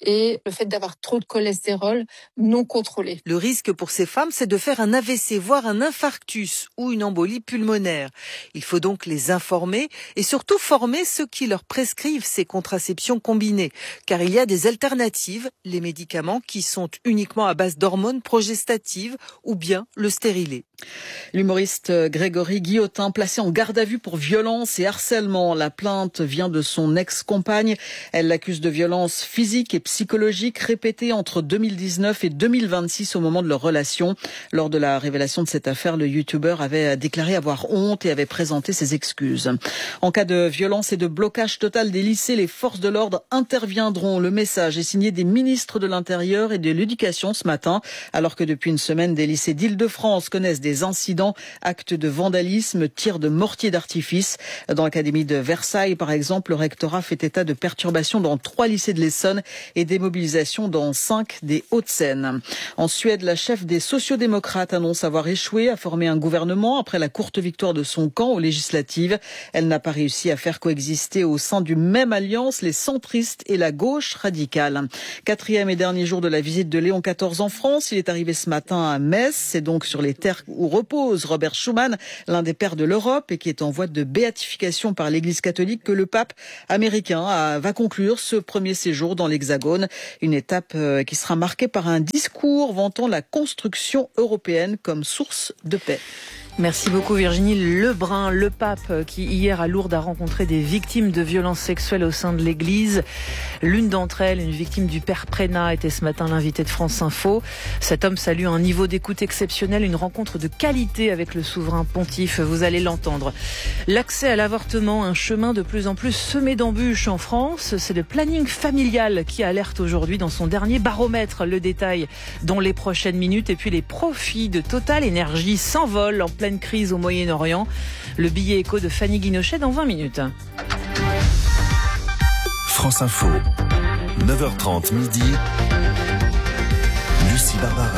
S29: et le fait d'avoir trop de cholestérol non contrôlé.
S28: Le risque pour ces femmes, c'est de faire un AVC, voire un infarctus ou une embolie pulmonaire. Il faut donc les informer et surtout former ceux qui leur prescrivent ces contraceptions combinées. Car il y a des alternatives, les médicaments qui sont uniquement à base d'hormones progestatives ou bien le stérilet.
S25: L'humoriste Grégory Guillotin, placé en garde à vue pour violence et harcèlement. La plainte vient de son ex-compagne. Elle l'accuse de violences physiques et psychologiques répétées entre 2019 et 2026 au moment de leur relation. Lors de la révélation de cette affaire, le youtubeur avait déclaré avoir honte et avait présenté ses excuses. En cas de violence et de blocage total des lycées, les forces de l'ordre interviendront. Le message est signé des ministres de l'Intérieur et de l'Éducation ce matin, alors que depuis une semaine, des lycées d'Île-de-France connaissent des incidents, actes de vandalisme, tirs de mortiers d'artifice. Dans l'académie de Versailles, par exemple, le rectorat fait état de perturbations dans 3 lycées de l'Essonne et des mobilisations dans 5 des Hauts-de-Seine. En Suède, la chef des sociodémocrates annonce avoir échoué à former un gouvernement après la courte victoire de son camp aux législatives. Elle n'a pas réussi à faire coexister au sein d'une même alliance les centristes et la gauche radicale. 4e et dernier jour de la visite de Léon XIV en France. Il est arrivé ce matin à Metz. C'est donc sur les terres où repose Robert Schuman, l'un des pères de l'Europe et qui est en voie de béatification par l'Église catholique, que le pape américain va conclure ce premier séjour dans l'Hexagone. Une étape qui sera marquée par un discours vantant la construction européenne comme source de paix.
S6: Merci beaucoup Virginie. Lebrun, le pape qui hier à Lourdes a rencontré des victimes de violences sexuelles au sein de l'église. L'une d'entre elles, une victime du père Prénat, était ce matin l'invité de France Info. Cet homme salue un niveau d'écoute exceptionnel, une rencontre de qualité avec le souverain pontife. Vous allez l'entendre. L'accès à l'avortement, un chemin de plus en plus semé d'embûches en France. C'est le planning familial qui alerte aujourd'hui dans son dernier baromètre. Le détail dans les prochaines minutes. Et puis les profits de Total Énergie s'envolent en pleine crise au Moyen-Orient. Le billet écho de Fanny Guinochet dans 20 minutes.
S14: France Info, 9h30 midi, Lucie Barbara.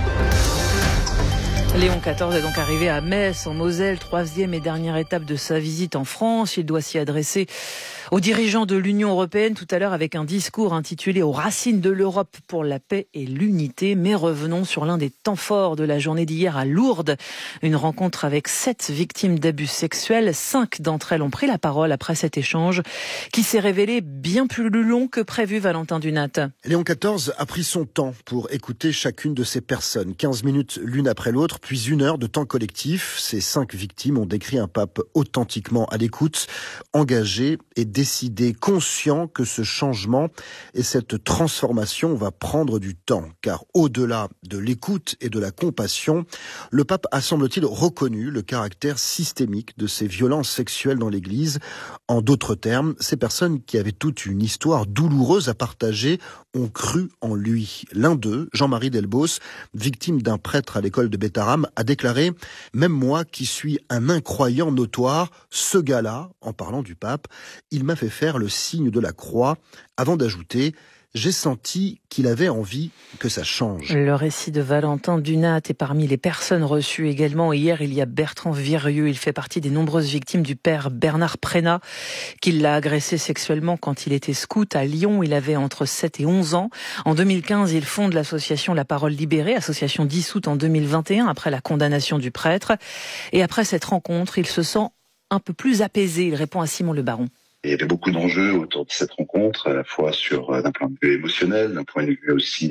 S6: Léon XIV est donc arrivé à Metz, en Moselle, 3e et dernière étape de sa visite en France. Il doit s'y adresser aux dirigeants de l'Union européenne tout à l'heure avec un discours intitulé « Aux racines de l'Europe pour la paix et l'unité ». Mais revenons sur l'un des temps forts de la journée d'hier à Lourdes. Une rencontre avec 7 victimes d'abus sexuels. 5 d'entre elles ont pris la parole après cet échange qui s'est révélé bien plus long que prévu, Valentin Dunat.
S15: Léon XIV a pris son temps pour écouter chacune de ces personnes. 15 minutes l'une après l'autre, puis 1 heure de temps collectif. Ces 5 victimes ont décrit un pape authentiquement à l'écoute, engagé et décidé, conscient que ce changement et cette transformation va prendre du temps. Car au-delà de l'écoute et de la compassion, le pape a, semble-t-il, reconnu le caractère systémique de ces violences sexuelles dans l'Église. En d'autres termes, ces personnes qui avaient toute une histoire douloureuse à partager ont cru en lui. L'un d'eux, Jean-Marie Delbos, victime d'un prêtre à l'école de Bétharram, a déclaré « Même moi qui suis un incroyant notoire, ce gars-là, en parlant du pape, il m'a fait faire le signe de la croix » avant d'ajouter « J'ai senti qu'il avait envie que ça change ».
S6: Le récit de Valentin Dunat est parmi les personnes reçues également. Hier, il y a Bertrand Virieux. Il fait partie des nombreuses victimes du père Bernard Prénat, qui l'a agressé sexuellement quand il était scout à Lyon. Il avait entre 7 et 11 ans. En 2015, il fonde l'association La Parole Libérée, association dissoute en 2021 après la condamnation du prêtre. Et après cette rencontre, il se sent un peu plus apaisé. Il répond à Simon Le Baron.
S16: Il y avait beaucoup d'enjeux autour de cette rencontre, à la fois d'un point de vue émotionnel, d'un point de vue aussi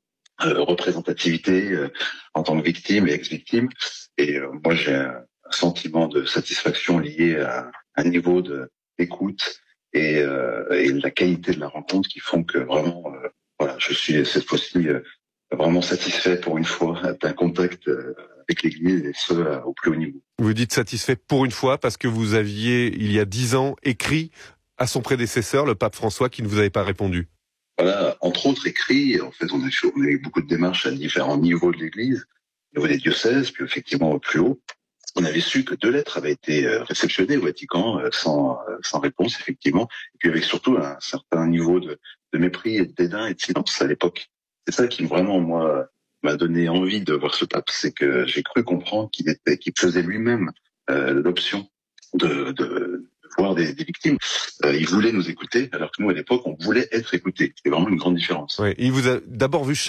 S16: représentativité en tant que victime et ex-victime. Et moi, j'ai un sentiment de satisfaction lié à un niveau d'écoute et la qualité de la rencontre qui font que vraiment, je suis cette fois-ci vraiment satisfait pour une fois d'un contact avec l'Église et ce au plus haut niveau.
S17: Vous dites satisfait pour une fois parce que vous aviez, il y a 10 ans, écrit à son prédécesseur, le pape François, qui ne vous avait pas répondu.
S16: Voilà, entre autres écrits. En fait, on a eu beaucoup de démarches à différents niveaux de l'Église, au niveau des diocèses, puis effectivement au plus haut. On avait su que 2 lettres avaient été réceptionnées au Vatican sans réponse, effectivement, et puis avec surtout un certain niveau de mépris et de dédain et de silence à l'époque. C'est ça qui vraiment, moi, m'a donné envie de voir ce pape, c'est que j'ai cru comprendre qu'il faisait lui-même l'option de voir des victimes. Il voulait nous écouter, alors que nous, à l'époque, on voulait être écoutés. C'est vraiment une grande différence.
S17: Ouais, il vous a d'abord vu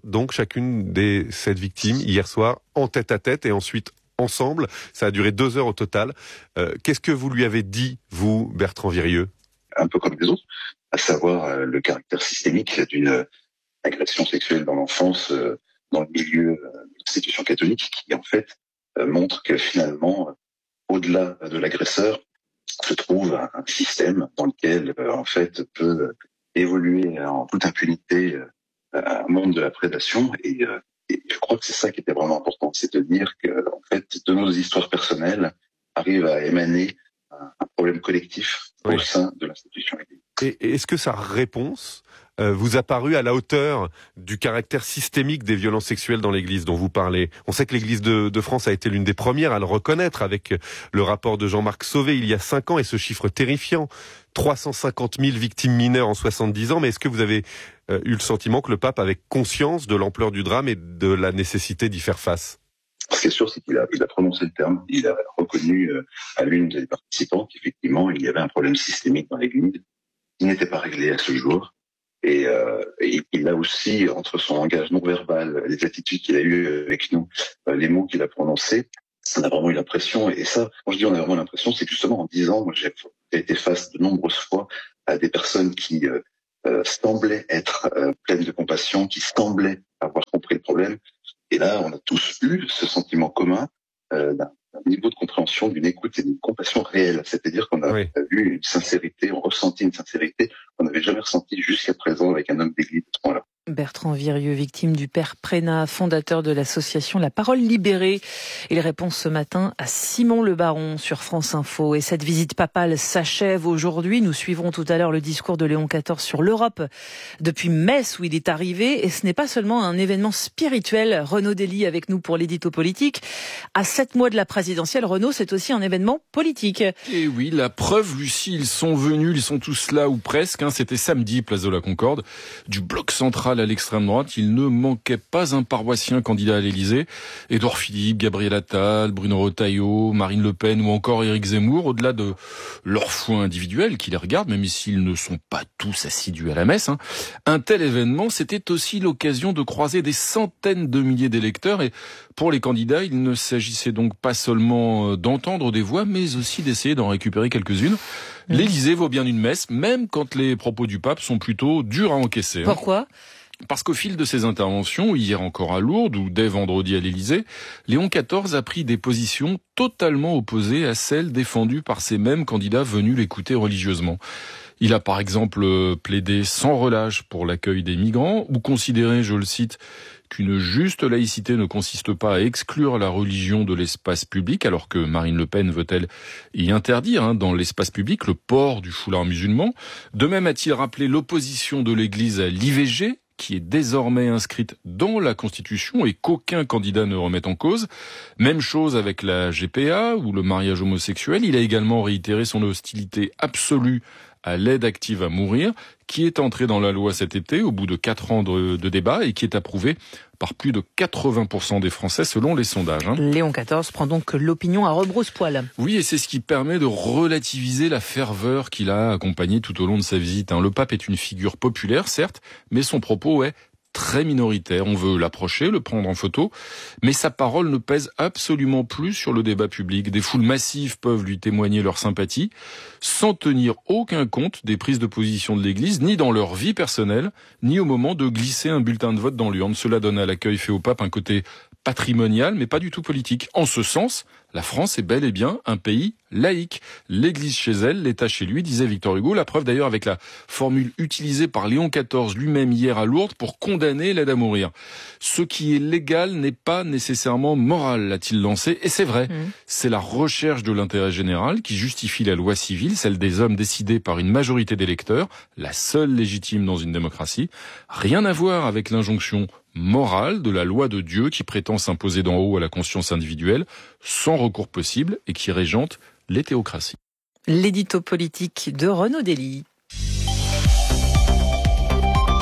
S17: chacune des 7 victimes hier soir, en tête à tête, et ensuite ensemble. Ça a duré 2 heures au total. Qu'est-ce que vous lui avez dit, vous, Bertrand Virieux?
S16: Un peu comme les autres, à savoir le caractère systémique d'une agression sexuelle dans l'enfance, dans le milieu de l'institution catholique, qui en fait montre que finalement, au-delà de l'agresseur, se trouve un système dans lequel en fait peut évoluer en toute impunité un monde de la prédation. Et je crois que c'est ça qui était vraiment important, c'est de dire que en fait, de nos histoires personnelles arrive à émaner un problème collectif au sein de l'institution.
S17: Et est-ce que sa réponse vous a paru à la hauteur du caractère systémique des violences sexuelles dans l'Église dont vous parlez? On sait que l'Église de France a été l'une des premières à le reconnaître avec le rapport de Jean-Marc Sauvé il y a 5 ans et ce chiffre terrifiant, 350 000 victimes mineures en 70 ans. Mais est-ce que vous avez eu le sentiment que le pape avait conscience de l'ampleur du drame et de la nécessité d'y faire face?
S16: Ce qui est sûr, c'est qu'il a prononcé le terme. Il a reconnu à l'une des participantes qu'effectivement, il y avait un problème systémique dans l'Église qui n'était pas réglé à ce jour. Et il a aussi, entre son langage non verbal, les attitudes qu'il a eues avec nous, les mots qu'il a prononcés, on a vraiment eu l'impression, et ça, quand je dis on a vraiment l'impression, c'est que justement en 10 ans, moi j'ai été face de nombreuses fois à des personnes qui semblaient être pleines de compassion, qui semblaient avoir compris le problème. Et là, on a tous eu ce sentiment commun d'un niveau de compréhension, d'une écoute et d'une compassion réelle. C'est-à-dire qu'on a eu une sincérité, on ressentit une sincérité qu'on n'avait jamais ressentie jusqu'à présent avec un homme d'église de ce point-là.
S6: Bertrand Virieux, victime du père Prénat, fondateur de l'association La Parole Libérée. Il répond ce matin à Simon Le Baron sur France Info. Et cette visite papale s'achève aujourd'hui. Nous suivrons tout à l'heure le discours de Léon XIV sur l'Europe depuis Metz où il est arrivé. Et ce n'est pas seulement un événement spirituel. Renaud Dely avec nous pour l'édito politique. À 7 mois de la présidentielle, Renaud, c'est aussi un événement politique.
S1: Et oui, la preuve, Lucie, ils sont venus, ils sont tous là ou presque. C'était samedi, place de la Concorde. Du bloc central à l'extrême droite, il ne manquait pas un paroissien candidat à l'Élysée. Édouard Philippe, Gabriel Attal, Bruno Retailleau, Marine Le Pen ou encore Éric Zemmour, au-delà de leur foi individuelle qui les regarde, même s'ils ne sont pas tous assidus à la messe. Un tel événement, c'était aussi l'occasion de croiser des centaines de milliers d'électeurs. Et pour les candidats, il ne s'agissait donc pas seulement d'entendre des voix, mais aussi d'essayer d'en récupérer quelques-unes. L'Élysée vaut bien une messe, même quand les propos du pape sont plutôt durs à encaisser.
S6: Pourquoi ?
S1: Parce qu'au fil de ses interventions, hier encore à Lourdes ou dès vendredi à l'Élysée, Léon XIV a pris des positions totalement opposées à celles défendues par ces mêmes candidats venus l'écouter religieusement. Il a par exemple plaidé sans relâche pour l'accueil des migrants ou considéré, je le cite, qu'une juste laïcité ne consiste pas à exclure la religion de l'espace public, alors que Marine Le Pen veut-elle y interdire dans l'espace public le port du foulard musulman. De même a-t-il rappelé l'opposition de l'Église à l'IVG, qui est désormais inscrite dans la Constitution et qu'aucun candidat ne remet en cause. Même chose avec la GPA ou le mariage homosexuel. Il a également réitéré son hostilité absolue à l'aide active à mourir, qui est entrée dans la loi cet été au bout de 4 ans de débat et qui est approuvée par plus de 80% des Français selon les sondages.
S6: Léon XIV prend donc l'opinion à rebrousse-poil.
S1: Oui, et c'est ce qui permet de relativiser la ferveur qu'il a accompagnée tout au long de sa visite. Le pape est une figure populaire, certes, mais son propos est très minoritaire. On veut l'approcher, le prendre en photo, mais sa parole ne pèse absolument plus sur le débat public. Des foules massives peuvent lui témoigner leur sympathie, sans tenir aucun compte des prises de position de l'Église, ni dans leur vie personnelle, ni au moment de glisser un bulletin de vote dans l'urne. Cela donne à l'accueil fait au pape un côté patrimonial, mais pas du tout politique. En ce sens, la France est bel et bien un pays laïque. L'Église chez elle, l'État chez lui, disait Victor Hugo. La preuve d'ailleurs avec la formule utilisée par Léon XIV lui-même hier à Lourdes pour condamner l'aide à mourir. Ce qui est légal n'est pas nécessairement moral, l'a-t-il lancé. Et c'est vrai, c'est la recherche de l'intérêt général qui justifie la loi civile, celle des hommes décidée par une majorité d'électeurs, la seule légitime dans une démocratie. Rien à voir avec l'injonction morale de la loi de Dieu qui prétend s'imposer d'en haut à la conscience individuelle, sans recours possible et qui régente les théocraties.
S6: L'édito politique de Renaud Dely.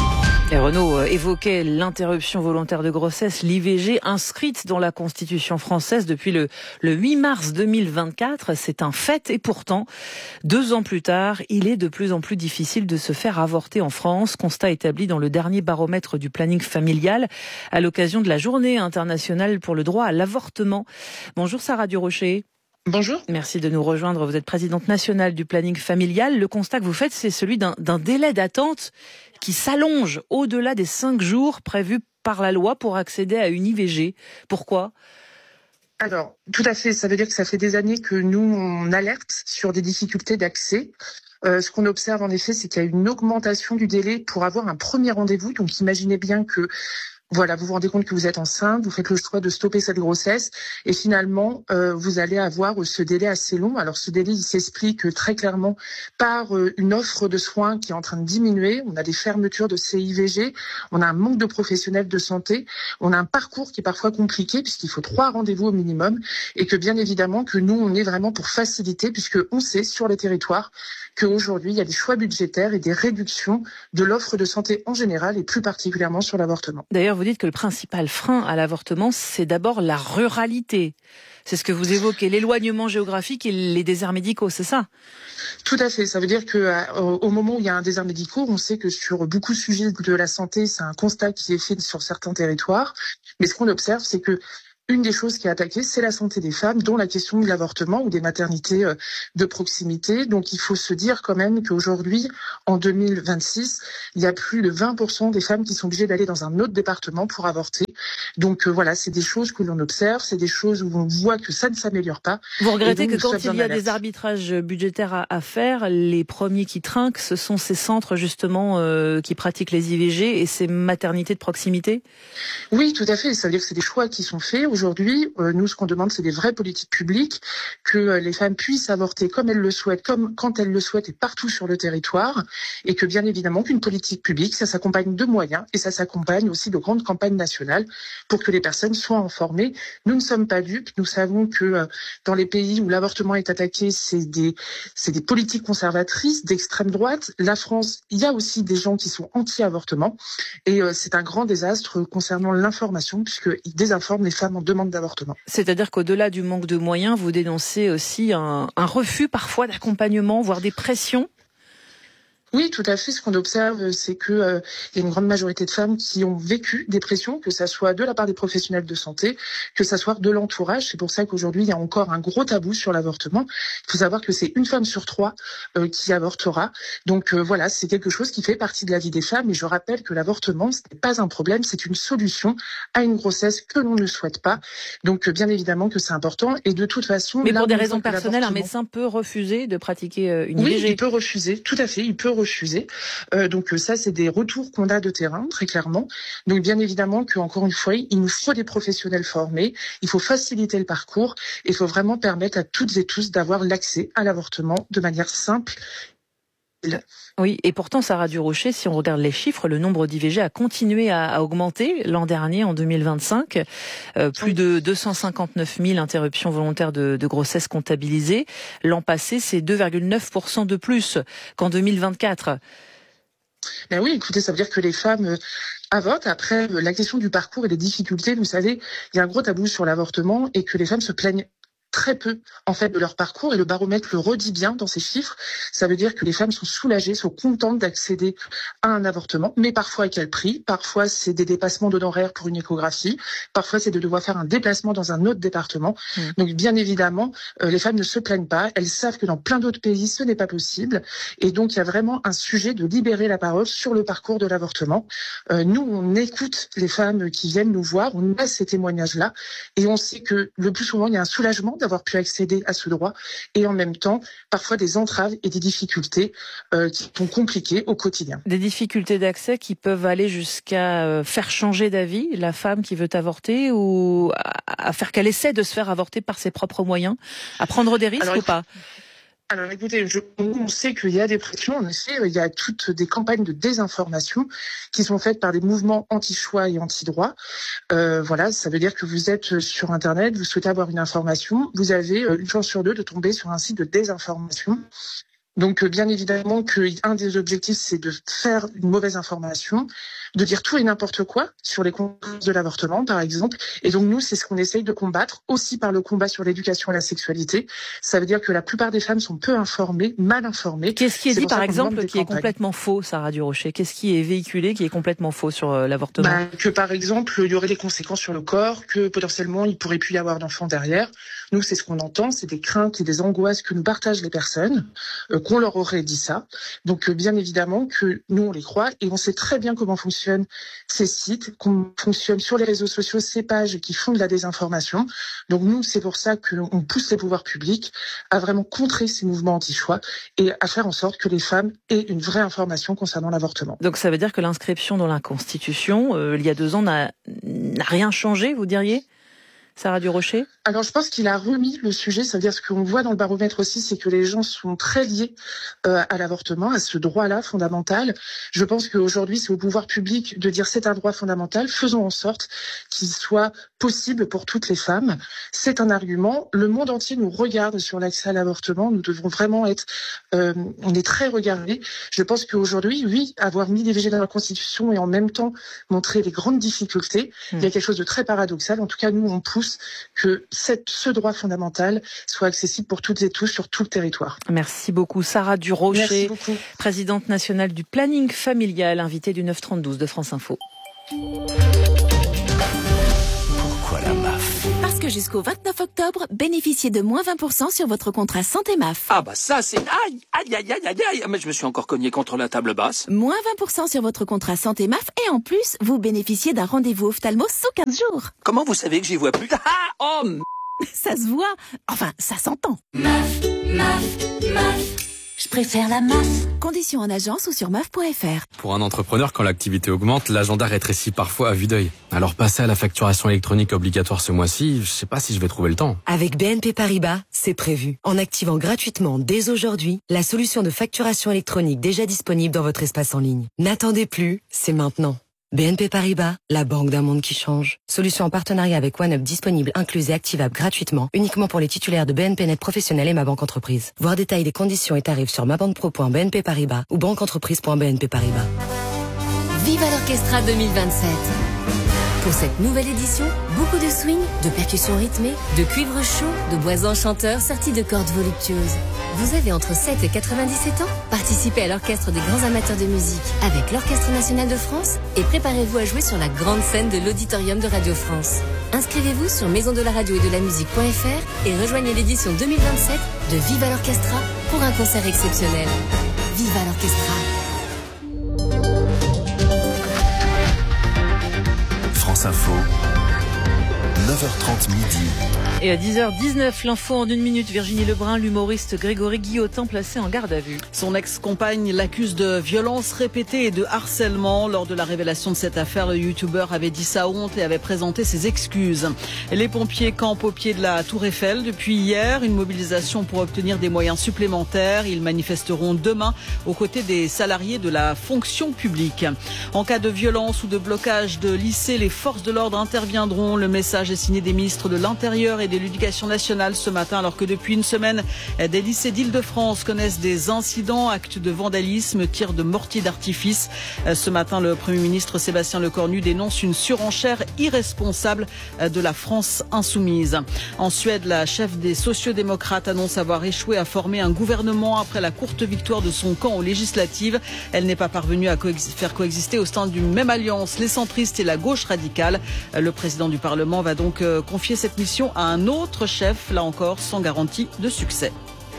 S6: Et Renaud évoquait l'interruption volontaire de grossesse, l'IVG, inscrite dans la Constitution française depuis le 8 mars 2024. C'est un fait et pourtant, 2 ans plus tard, il est de plus en plus difficile de se faire avorter en France. Constat établi dans le dernier baromètre du planning familial à l'occasion de la Journée internationale pour le droit à l'avortement. Bonjour Sarah Durocher.
S4: Bonjour.
S6: Merci de nous rejoindre. Vous êtes présidente nationale du planning familial. Le constat que vous faites, c'est celui d'un délai d'attente qui s'allonge au-delà des 5 jours prévus par la loi pour accéder à une IVG. Pourquoi ?
S4: Alors, tout à fait. Ça veut dire que ça fait des années que nous, on alerte sur des difficultés d'accès. Ce qu'on observe en effet, c'est qu'il y a une augmentation du délai pour avoir un premier rendez-vous. Donc, imaginez bien que voilà, vous vous rendez compte que vous êtes enceinte, vous faites le choix de stopper cette grossesse et finalement, vous allez avoir ce délai assez long. Alors ce délai, il s'explique très clairement par une offre de soins qui est en train de diminuer. On a des fermetures de CIVG, on a un manque de professionnels de santé, on a un parcours qui est parfois compliqué puisqu'il faut 3 rendez-vous au minimum et que bien évidemment que nous, on est vraiment pour faciliter puisque on sait sur les territoires qu'aujourd'hui, il y a des choix budgétaires et des réductions de l'offre de santé en général et plus particulièrement sur l'avortement.
S6: D'ailleurs, vous dites que le principal frein à l'avortement, c'est d'abord la ruralité. C'est ce que vous évoquez, l'éloignement géographique et les déserts médicaux, c'est ça ?
S4: Tout à fait. Ça veut dire que au moment où il y a un désert médical, on sait que sur beaucoup de sujets de la santé, c'est un constat qui est fait sur certains territoires. Mais ce qu'on observe, c'est que une des choses qui est attaquée, c'est la santé des femmes, dont la question de l'avortement ou des maternités de proximité. Donc il faut se dire quand même qu'aujourd'hui, en 2026, il y a plus de 20% des femmes qui sont obligées d'aller dans un autre département pour avorter. Donc voilà, c'est des choses que l'on observe, c'est des choses où on voit que ça ne s'améliore pas.
S6: Vous regrettez que quand il y a des arbitrages budgétaires à faire, les premiers qui trinquent, ce sont ces centres justement qui pratiquent les IVG et ces maternités de proximité ?
S4: Oui, tout à fait. Ça veut dire que c'est des choix qui sont faits. Aujourd'hui, nous, ce qu'on demande, c'est des vraies politiques publiques, que les femmes puissent avorter comme elles le souhaitent, comme quand elles le souhaitent et partout sur le territoire, et que bien évidemment qu'une politique publique, ça s'accompagne de moyens et ça s'accompagne aussi de grandes campagnes nationales pour que les personnes soient informées. Nous ne sommes pas dupes. Nous savons que dans les pays où l'avortement est attaqué, c'est des politiques conservatrices d'extrême droite. La France, il y a aussi des gens qui sont anti-avortement et c'est un grand désastre concernant l'information puisqu'ils désinforment les femmes en demande d'avortement.
S6: C'est-à-dire qu'au-delà du manque de moyens, vous dénoncez aussi un refus parfois d'accompagnement, voire des pressions ?
S4: Oui, tout à fait. Ce qu'on observe, c'est que il y a une grande majorité de femmes qui ont vécu des pressions, que ça soit de la part des professionnels de santé, que ça soit de l'entourage. C'est pour ça qu'aujourd'hui, il y a encore un gros tabou sur l'avortement. Il faut savoir que c'est 1 femme sur 3 qui avortera. Donc voilà, c'est quelque chose qui fait partie de la vie des femmes. Et je rappelle que l'avortement, ce n'est pas un problème, c'est une solution à une grossesse que l'on ne souhaite pas. Donc bien évidemment que c'est important. Et de toute façon...
S6: Mais pour des raisons personnelles, un médecin peut refuser de pratiquer une IVG ?
S4: Oui, il peut refuser, tout à fait, il peut refuser. Donc ça, c'est des retours qu'on a de terrain, très clairement. Donc bien évidemment qu'encore une fois, il nous faut des professionnels formés, il faut faciliter le parcours, il faut vraiment permettre à toutes et tous d'avoir l'accès à l'avortement de manière simple.
S6: Oui, et pourtant, Sarah Durocher, si on regarde les chiffres, le nombre d'IVG a continué à augmenter l'an dernier, en 2025. Plus de 259 000 interruptions volontaires de grossesse comptabilisées. L'an passé, c'est 2,9% de plus qu'en 2024.
S4: Ben oui, écoutez, ça veut dire que les femmes avortent. Après, la question du parcours et des difficultés, vous savez, il y a un gros tabou sur l'avortement et que les femmes se plaignent très peu en fait de leur parcours et le baromètre le redit bien dans ces chiffres. Ça veut dire que les femmes sont soulagées, sont contentes d'accéder à un avortement, mais parfois à quel prix ? Parfois c'est des dépassements d'honoraires pour une échographie, parfois c'est de devoir faire un déplacement dans un autre département. Donc bien évidemment, les femmes ne se plaignent pas, elles savent que dans plein d'autres pays ce n'est pas possible et donc il y a vraiment un sujet de libérer la parole sur le parcours de l'avortement. Nous on écoute les femmes qui viennent nous voir, on a ces témoignages-là et on sait que le plus souvent il y a un soulagement d'avoir pu accéder à ce droit et en même temps parfois des entraves et des difficultés qui sont compliquées au quotidien.
S6: Des difficultés d'accès qui peuvent aller jusqu'à faire changer d'avis la femme qui veut avorter ou à faire qu'elle essaie de se faire avorter par ses propres moyens, à prendre des risques ou pas ?
S4: Alors écoutez, on sait qu'il y a des pressions, en effet, il y a toutes des campagnes de désinformation qui sont faites par des mouvements anti-choix et anti-droit. Voilà, ça veut dire que vous êtes sur Internet, vous souhaitez avoir une information, vous avez une chance sur 2 de tomber sur un site de désinformation. Donc, bien évidemment qu'un des objectifs, c'est de faire une mauvaise information, de dire tout et n'importe quoi sur les conséquences de l'avortement, par exemple. Et donc, nous, c'est ce qu'on essaye de combattre, aussi par le combat sur l'éducation à la sexualité. Ça veut dire que la plupart des femmes sont peu informées, mal informées.
S6: Qu'est-ce qui est dit, par exemple, qui est complètement faux, Sarah Durocher? Qu'est-ce qui est véhiculé, qui est complètement faux sur l'avortement?
S4: Que, par exemple, il y aurait des conséquences sur le corps, que potentiellement, il pourrait plus y avoir d'enfants derrière. Nous, c'est ce qu'on entend, c'est des craintes et des angoisses que nous partagent les personnes, qu'on leur aurait dit ça. Donc, bien évidemment que nous, on les croit et on sait très bien comment fonctionnent ces sites, comment fonctionnent sur les réseaux sociaux ces pages qui font de la désinformation. Donc, nous, c'est pour ça qu'on pousse les pouvoirs publics à vraiment contrer ces mouvements anti-choix et à faire en sorte que les femmes aient une vraie information concernant l'avortement.
S6: Donc, ça veut dire que l'inscription dans la Constitution, il y a 2 ans, n'a rien changé, vous diriez, Sarah Durocher?
S4: Alors, je pense qu'il a remis le sujet. Ça veut dire ce qu'on voit dans le baromètre aussi, c'est que les gens sont très liés à l'avortement, à ce droit-là fondamental. Je pense qu'aujourd'hui, c'est au pouvoir public de dire c'est un droit fondamental. Faisons en sorte qu'il soit possible pour toutes les femmes. C'est un argument. Le monde entier nous regarde sur l'accès à l'avortement. Nous devons vraiment être... on est très regardés. Je pense qu'aujourd'hui, oui, avoir mis l'IVG dans la Constitution et en même temps montrer les grandes difficultés, il y a quelque chose de très paradoxal. En tout cas, nous, on pousse que ce droit fondamental soit accessible pour toutes et tous sur tout le territoire.
S6: Merci beaucoup Sarah Durocher, présidente nationale du planning familial, invitée du 9-32 de France Info.
S12: Pourquoi la MAF?
S11: Parce que jusqu'au 29 octobre, bénéficiez de moins 20% sur votre contrat santé MAF.
S10: Ah bah ça c'est... Aïe, aïe, aïe, aïe, aïe, aïe. Mais je me suis encore cogné contre la table basse.
S11: Moins 20% sur votre contrat santé MAF et en plus, vous bénéficiez d'un rendez-vous ophtalmo sous 15 jours.
S10: Comment vous savez que j'y vois plus? Ah, oh.
S11: Ça se voit. Enfin, ça s'entend.
S21: MAF, MAF, MAF. Je préfère la MAF.
S11: Conditions en agence ou sur MAF.fr.
S3: Pour un entrepreneur, quand l'activité augmente, l'agenda rétrécit parfois à vue d'œil. Alors passer à la facturation électronique obligatoire ce mois-ci, je sais pas si je vais trouver le temps.
S5: Avec BNP Paribas, c'est prévu. En activant gratuitement dès aujourd'hui la solution de facturation électronique déjà disponible dans votre espace en ligne. N'attendez plus, c'est maintenant. BNP Paribas, la banque d'un monde qui change. Solution en partenariat avec OneUp disponible, incluse et activable gratuitement, uniquement pour les titulaires de BNP Net Professionnel et Ma Banque Entreprise. Voir détail des conditions et tarifs sur mabanquepro.bnp Paribas ou banqueentreprise.bnp Paribas.
S21: Viva l'Orchestra 2027. Pour cette nouvelle édition, beaucoup de swing, de percussions rythmées, de cuivre chaud, de bois enchanteurs sortis de cordes voluptueuses. Vous avez entre 7 et 97 ans? Participez à l'orchestre des grands amateurs de musique avec l'Orchestre National de France et préparez-vous à jouer sur la grande scène de l'Auditorium de Radio France. Inscrivez-vous sur maisondelaradio et de la musique.fr et rejoignez l'édition 2027 de Viva l'Orchestra pour un concert exceptionnel. Viva l'Orchestra.
S14: France Info, 9h30 midi.
S6: Et à 10h19, l'info en 1 minute. Virginie Lebrun, l'humoriste Grégory Guillotin placé en garde à vue.
S25: Son ex-compagne l'accuse de violences répétées et de harcèlement. Lors de la révélation de cette affaire, le youtubeur avait dit sa honte et avait présenté ses excuses. Les pompiers campent au pied de la Tour Eiffel depuis hier. Une mobilisation pour obtenir des moyens supplémentaires. Ils manifesteront demain aux côtés des salariés de la fonction publique. En cas de violence ou de blocage de lycée, les forces de l'ordre interviendront. Le message est signé des ministres de l'Intérieur et de l'Éducation nationale ce matin, alors que depuis une semaine, des lycées d'Île-de-France connaissent des incidents, actes de vandalisme, tirs de mortiers d'artifice. Ce matin, le Premier ministre Sébastien Lecornu dénonce une surenchère irresponsable de la France insoumise. En Suède, la chef des sociodémocrates annonce avoir échoué à former un gouvernement après la courte victoire de son camp aux législatives. Elle n'est pas parvenue à faire coexister au sein d'une même alliance les centristes et la gauche radicale. Le président du Parlement va donc confier cette mission à un autre chef, là encore sans garantie de succès.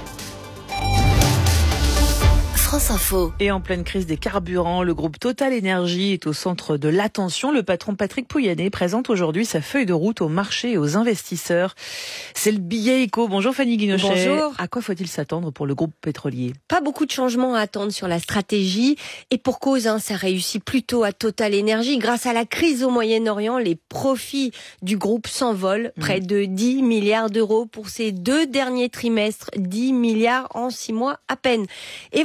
S21: France Info.
S6: Et en pleine crise des carburants, le groupe Total Énergie est au centre de l'attention. Le patron Patrick Pouyanné présente aujourd'hui sa feuille de route au marché et aux investisseurs. C'est le billet éco. Bonjour Fanny Guinochet.
S7: Bonjour.
S6: À quoi faut-il s'attendre pour le groupe pétrolier?
S7: Pas beaucoup de changements à attendre sur la stratégie. Et pour cause, ça réussit plutôt à Total Énergie. Grâce à la crise au Moyen-Orient, les profits du groupe s'envolent. Près de 10 milliards d'euros pour ces 2 derniers trimestres. 10 milliards en 6 mois à peine. Et vendredi,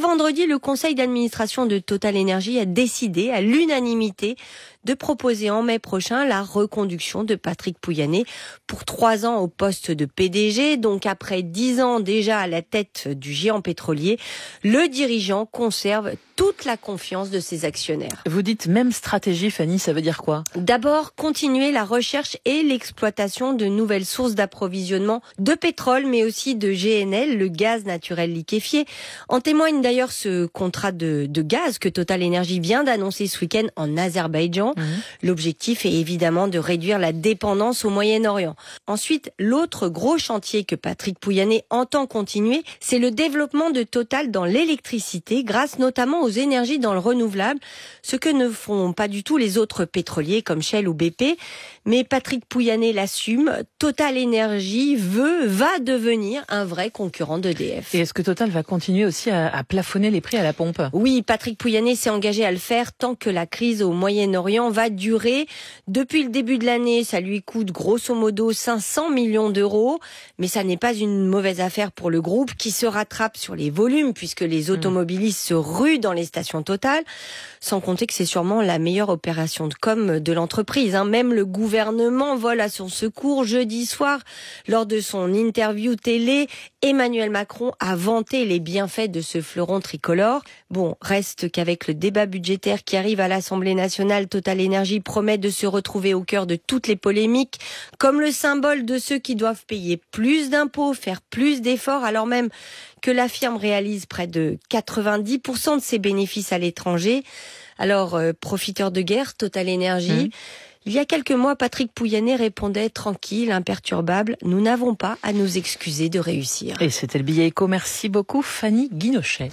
S7: mercredi, le conseil d'administration de Total Energy a décidé à l'unanimité de proposer en mai prochain la reconduction de Patrick Pouyanné pour 3 ans au poste de PDG. Donc après 10 ans déjà à la tête du géant pétrolier, le dirigeant conserve toute la confiance de ses actionnaires.
S6: Vous dites même stratégie, Fanny, ça veut dire quoi?
S7: D'abord, continuer la recherche et l'exploitation de nouvelles sources d'approvisionnement de pétrole, mais aussi de GNL, le gaz naturel liquéfié. En témoigne d'ailleurs ce contrat de gaz que Total Energy vient d'annoncer ce week-end en Azerbaïdjan. L'objectif est évidemment de réduire la dépendance au Moyen-Orient. Ensuite, l'autre gros chantier que Patrick Pouyanné entend continuer, c'est le développement de Total dans l'électricité, grâce notamment aux énergies dans le renouvelable, ce que ne font pas du tout les autres pétroliers comme Shell ou BP. Mais Patrick Pouyanné l'assume, Total Energy va devenir un vrai concurrent d'EDF.
S6: Et est-ce que Total va continuer aussi à plafonner les prix à la pompe?
S7: Oui, Patrick Pouyanné s'est engagé à le faire tant que la crise au Moyen-Orient va durer. Depuis le début de l'année, ça lui coûte grosso modo 500 millions d'euros. Mais ça n'est pas une mauvaise affaire pour le groupe qui se rattrape sur les volumes puisque les automobilistes se ruent dans les stations Total. Sans compter que c'est sûrement la meilleure opération de com de l'entreprise. Même le gouvernement vole à son secours. Jeudi soir, lors de son interview télé, Emmanuel Macron a vanté les bienfaits de ce fleuron tricolore. Bon, reste qu'avec le débat budgétaire qui arrive à l'Assemblée nationale, Total Energy promet de se retrouver au cœur de toutes les polémiques, comme le symbole de ceux qui doivent payer plus d'impôts, faire plus d'efforts, alors même que la firme réalise près de 90% de ses bénéfices à l'étranger. Alors, profiteur de guerre, Total Energy. Il y a quelques mois, Patrick Pouyanné répondait tranquille, imperturbable. Nous n'avons pas à nous excuser de réussir.
S6: Et c'était le billet éco. Merci beaucoup, Fanny Guinochet.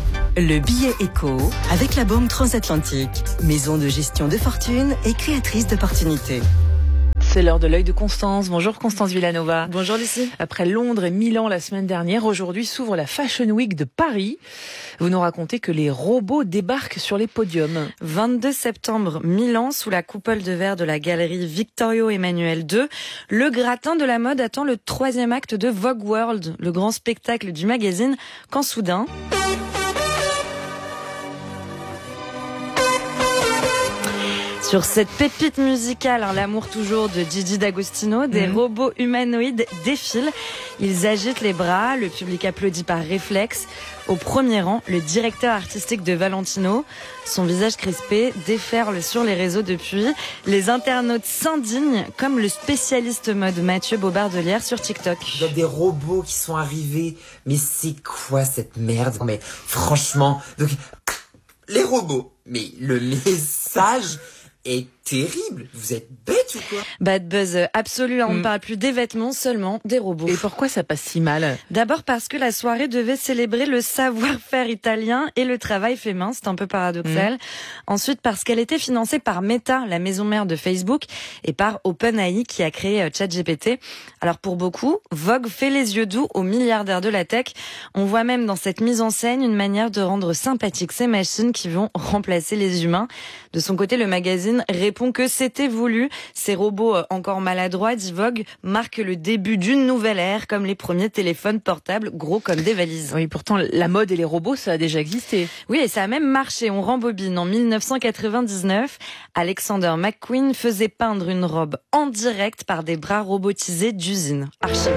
S5: Le billet éco avec la Banque Transatlantique, maison de gestion de fortune et créatrice d'opportunités.
S6: C'est l'heure de l'œil de Constance. Bonjour Constance Villanova.
S2: Bonjour Lucie.
S6: Après Londres et Milan la semaine dernière, aujourd'hui s'ouvre la Fashion Week de Paris. Vous nous racontez que les robots débarquent sur les podiums.
S2: 22 septembre, Milan, sous la coupole de verre de la galerie Vittorio Emanuele II. Le gratin de la mode attend le 3e acte de Vogue World, le grand spectacle du magazine, quand soudain... Sur cette pépite musicale, l'amour toujours de Gigi D'Agostino, des robots humanoïdes défilent. Ils agitent les bras, le public applaudit par réflexe. Au premier rang, le directeur artistique de Valentino. Son visage crispé déferle sur les réseaux depuis. Les internautes s'indignent, comme le spécialiste mode Mathieu Bobardelière sur TikTok.
S8: Il y a des robots qui sont arrivés. Mais c'est quoi cette merde? Mais franchement, donc, les robots. Mais le message est terrible. Vous êtes bête ou quoi?
S2: Bad buzz absolu. On ne parle plus des vêtements, seulement des robots.
S6: Et pourquoi ça passe si mal?
S2: D'abord parce que la soirée devait célébrer le savoir-faire italien et le travail fait main. C'est un peu paradoxal. Ensuite parce qu'elle était financée par Meta, la maison mère de Facebook, et par OpenAI qui a créé ChatGPT. Alors pour beaucoup, Vogue fait les yeux doux aux milliardaires de la tech. On voit même dans cette mise en scène une manière de rendre sympathiques ces machines qui vont remplacer les humains. De son côté, le magazine répond que c'était voulu. Ces robots encore maladroits, dit Vogue, marquent le début d'une nouvelle ère, comme les premiers téléphones portables gros comme des valises.
S6: Oui, pourtant, la mode et les robots, ça a déjà existé.
S2: Oui, et ça a même marché. On rembobine. En 1999, Alexander McQueen faisait peindre une robe en direct par des bras robotisés d'usine. Archive.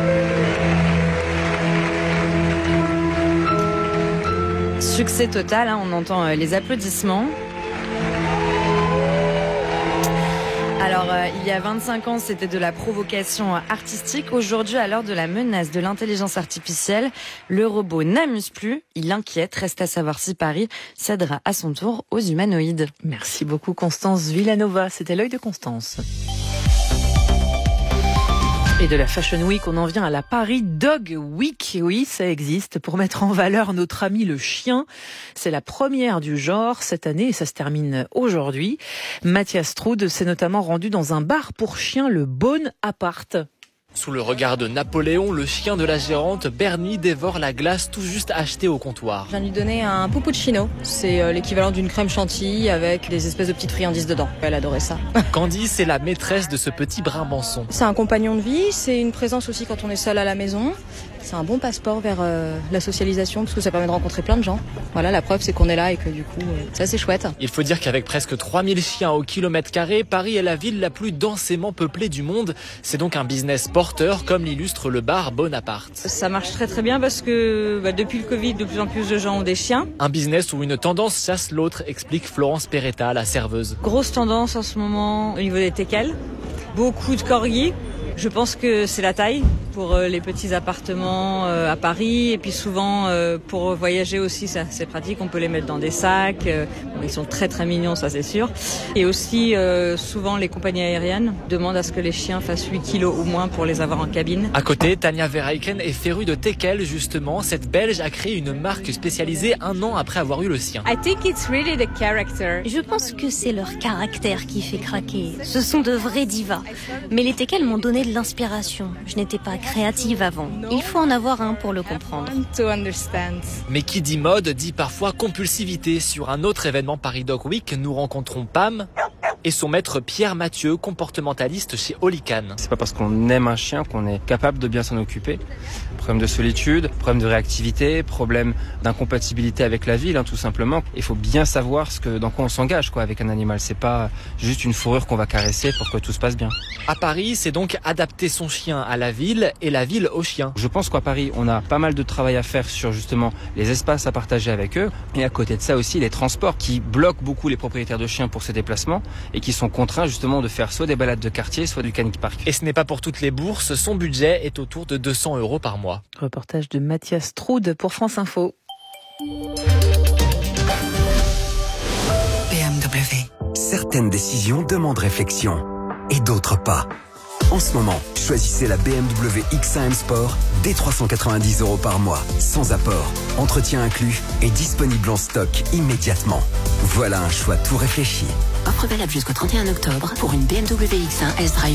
S2: Succès total, on entend les applaudissements. Alors, il y a 25 ans, c'était de la provocation artistique. Aujourd'hui, à l'heure de la menace de l'intelligence artificielle, le robot n'amuse plus, il inquiète. Reste à savoir si Paris cédera à son tour aux humanoïdes.
S6: Merci beaucoup Constance Villanova. C'était l'œil de Constance. Et de la Fashion Week, on en vient à la Paris Dog Week. Oui, ça existe, pour mettre en valeur notre ami le chien. C'est la première du genre cette année et ça se termine aujourd'hui. Mathias Strud s'est notamment rendu dans un bar pour chiens, le Bonaparte.
S9: Sous le regard de Napoléon, le chien de la gérante, Bernie, dévore la glace tout juste achetée au comptoir.
S18: Je viens de lui donner un puppuccino. C'est l'équivalent d'une crème chantilly avec des espèces de petites friandises dedans. Elle adorait ça.
S9: Candy, c'est la maîtresse de ce petit brimbanson.
S18: C'est un compagnon de vie, c'est une présence aussi quand on est seul à la maison. C'est un bon passeport vers la socialisation parce que ça permet de rencontrer plein de gens. Voilà, la preuve c'est qu'on est là et que du coup, ça c'est chouette.
S9: Il faut dire qu'avec presque 3000 chiens au kilomètre carré, Paris est la ville la plus densément peuplée du monde. C'est donc un business porteur, comme l'illustre le bar Bonaparte.
S13: Ça marche très très bien parce que depuis le Covid, de plus en plus de gens ont des chiens.
S9: Un business où une tendance chasse l'autre, explique Florence Peretta, la serveuse.
S13: Grosse tendance en ce moment au niveau des teckels. Beaucoup de corgis. Je pense que c'est la taille pour les petits appartements à Paris et puis souvent pour voyager aussi, ça c'est pratique, on peut les mettre dans des sacs, ils sont très très mignons, ça c'est sûr. Et aussi souvent les compagnies aériennes demandent à ce que les chiens fassent 8 kilos ou moins pour les avoir en cabine.
S9: À côté, Tania Verheiken est férue de teckels justement. Cette Belge a créé une marque spécialisée 1 an après avoir eu le sien.
S19: I think it's really the character.
S20: Je pense que c'est leur caractère qui fait craquer. Ce sont de vrais divas. Mais les teckels m'ont donné de l'inspiration. Je n'étais pas créative avant. Il faut en avoir un pour le comprendre.
S9: Mais qui dit mode dit parfois compulsivité. Sur un autre événement Paris Dog Week, nous rencontrons Pam et son maître Pierre Mathieu, comportementaliste chez Olican.
S22: C'est pas parce qu'on aime un chien qu'on est capable de bien s'en occuper. Problème de solitude, problème de réactivité, problème d'incompatibilité avec la ville, tout simplement. Il faut bien savoir dans quoi on s'engage avec un animal. C'est pas juste une fourrure qu'on va caresser pour que tout se passe bien.
S9: À Paris, c'est donc adapter son chien à la ville et la ville au chien.
S22: Je pense qu'à Paris, on a pas mal de travail à faire sur justement les espaces à partager avec eux. Et à côté de ça aussi, les transports qui bloquent beaucoup les propriétaires de chiens pour ces déplacements et qui sont contraints justement de faire soit des balades de quartier, soit du canic park.
S9: Et ce n'est pas pour toutes les bourses, son budget est autour de 200 € par mois.
S6: Reportage de Mathias Troude pour France Info.
S23: BMW. Certaines décisions demandent réflexion et d'autres pas. En ce moment, choisissez la BMW X1 M Sport dès 390 € par mois, sans apport, entretien inclus et disponible en stock immédiatement. Voilà un choix tout réfléchi.
S21: Offre valable jusqu'au 31 octobre pour une BMW X1 S-Drive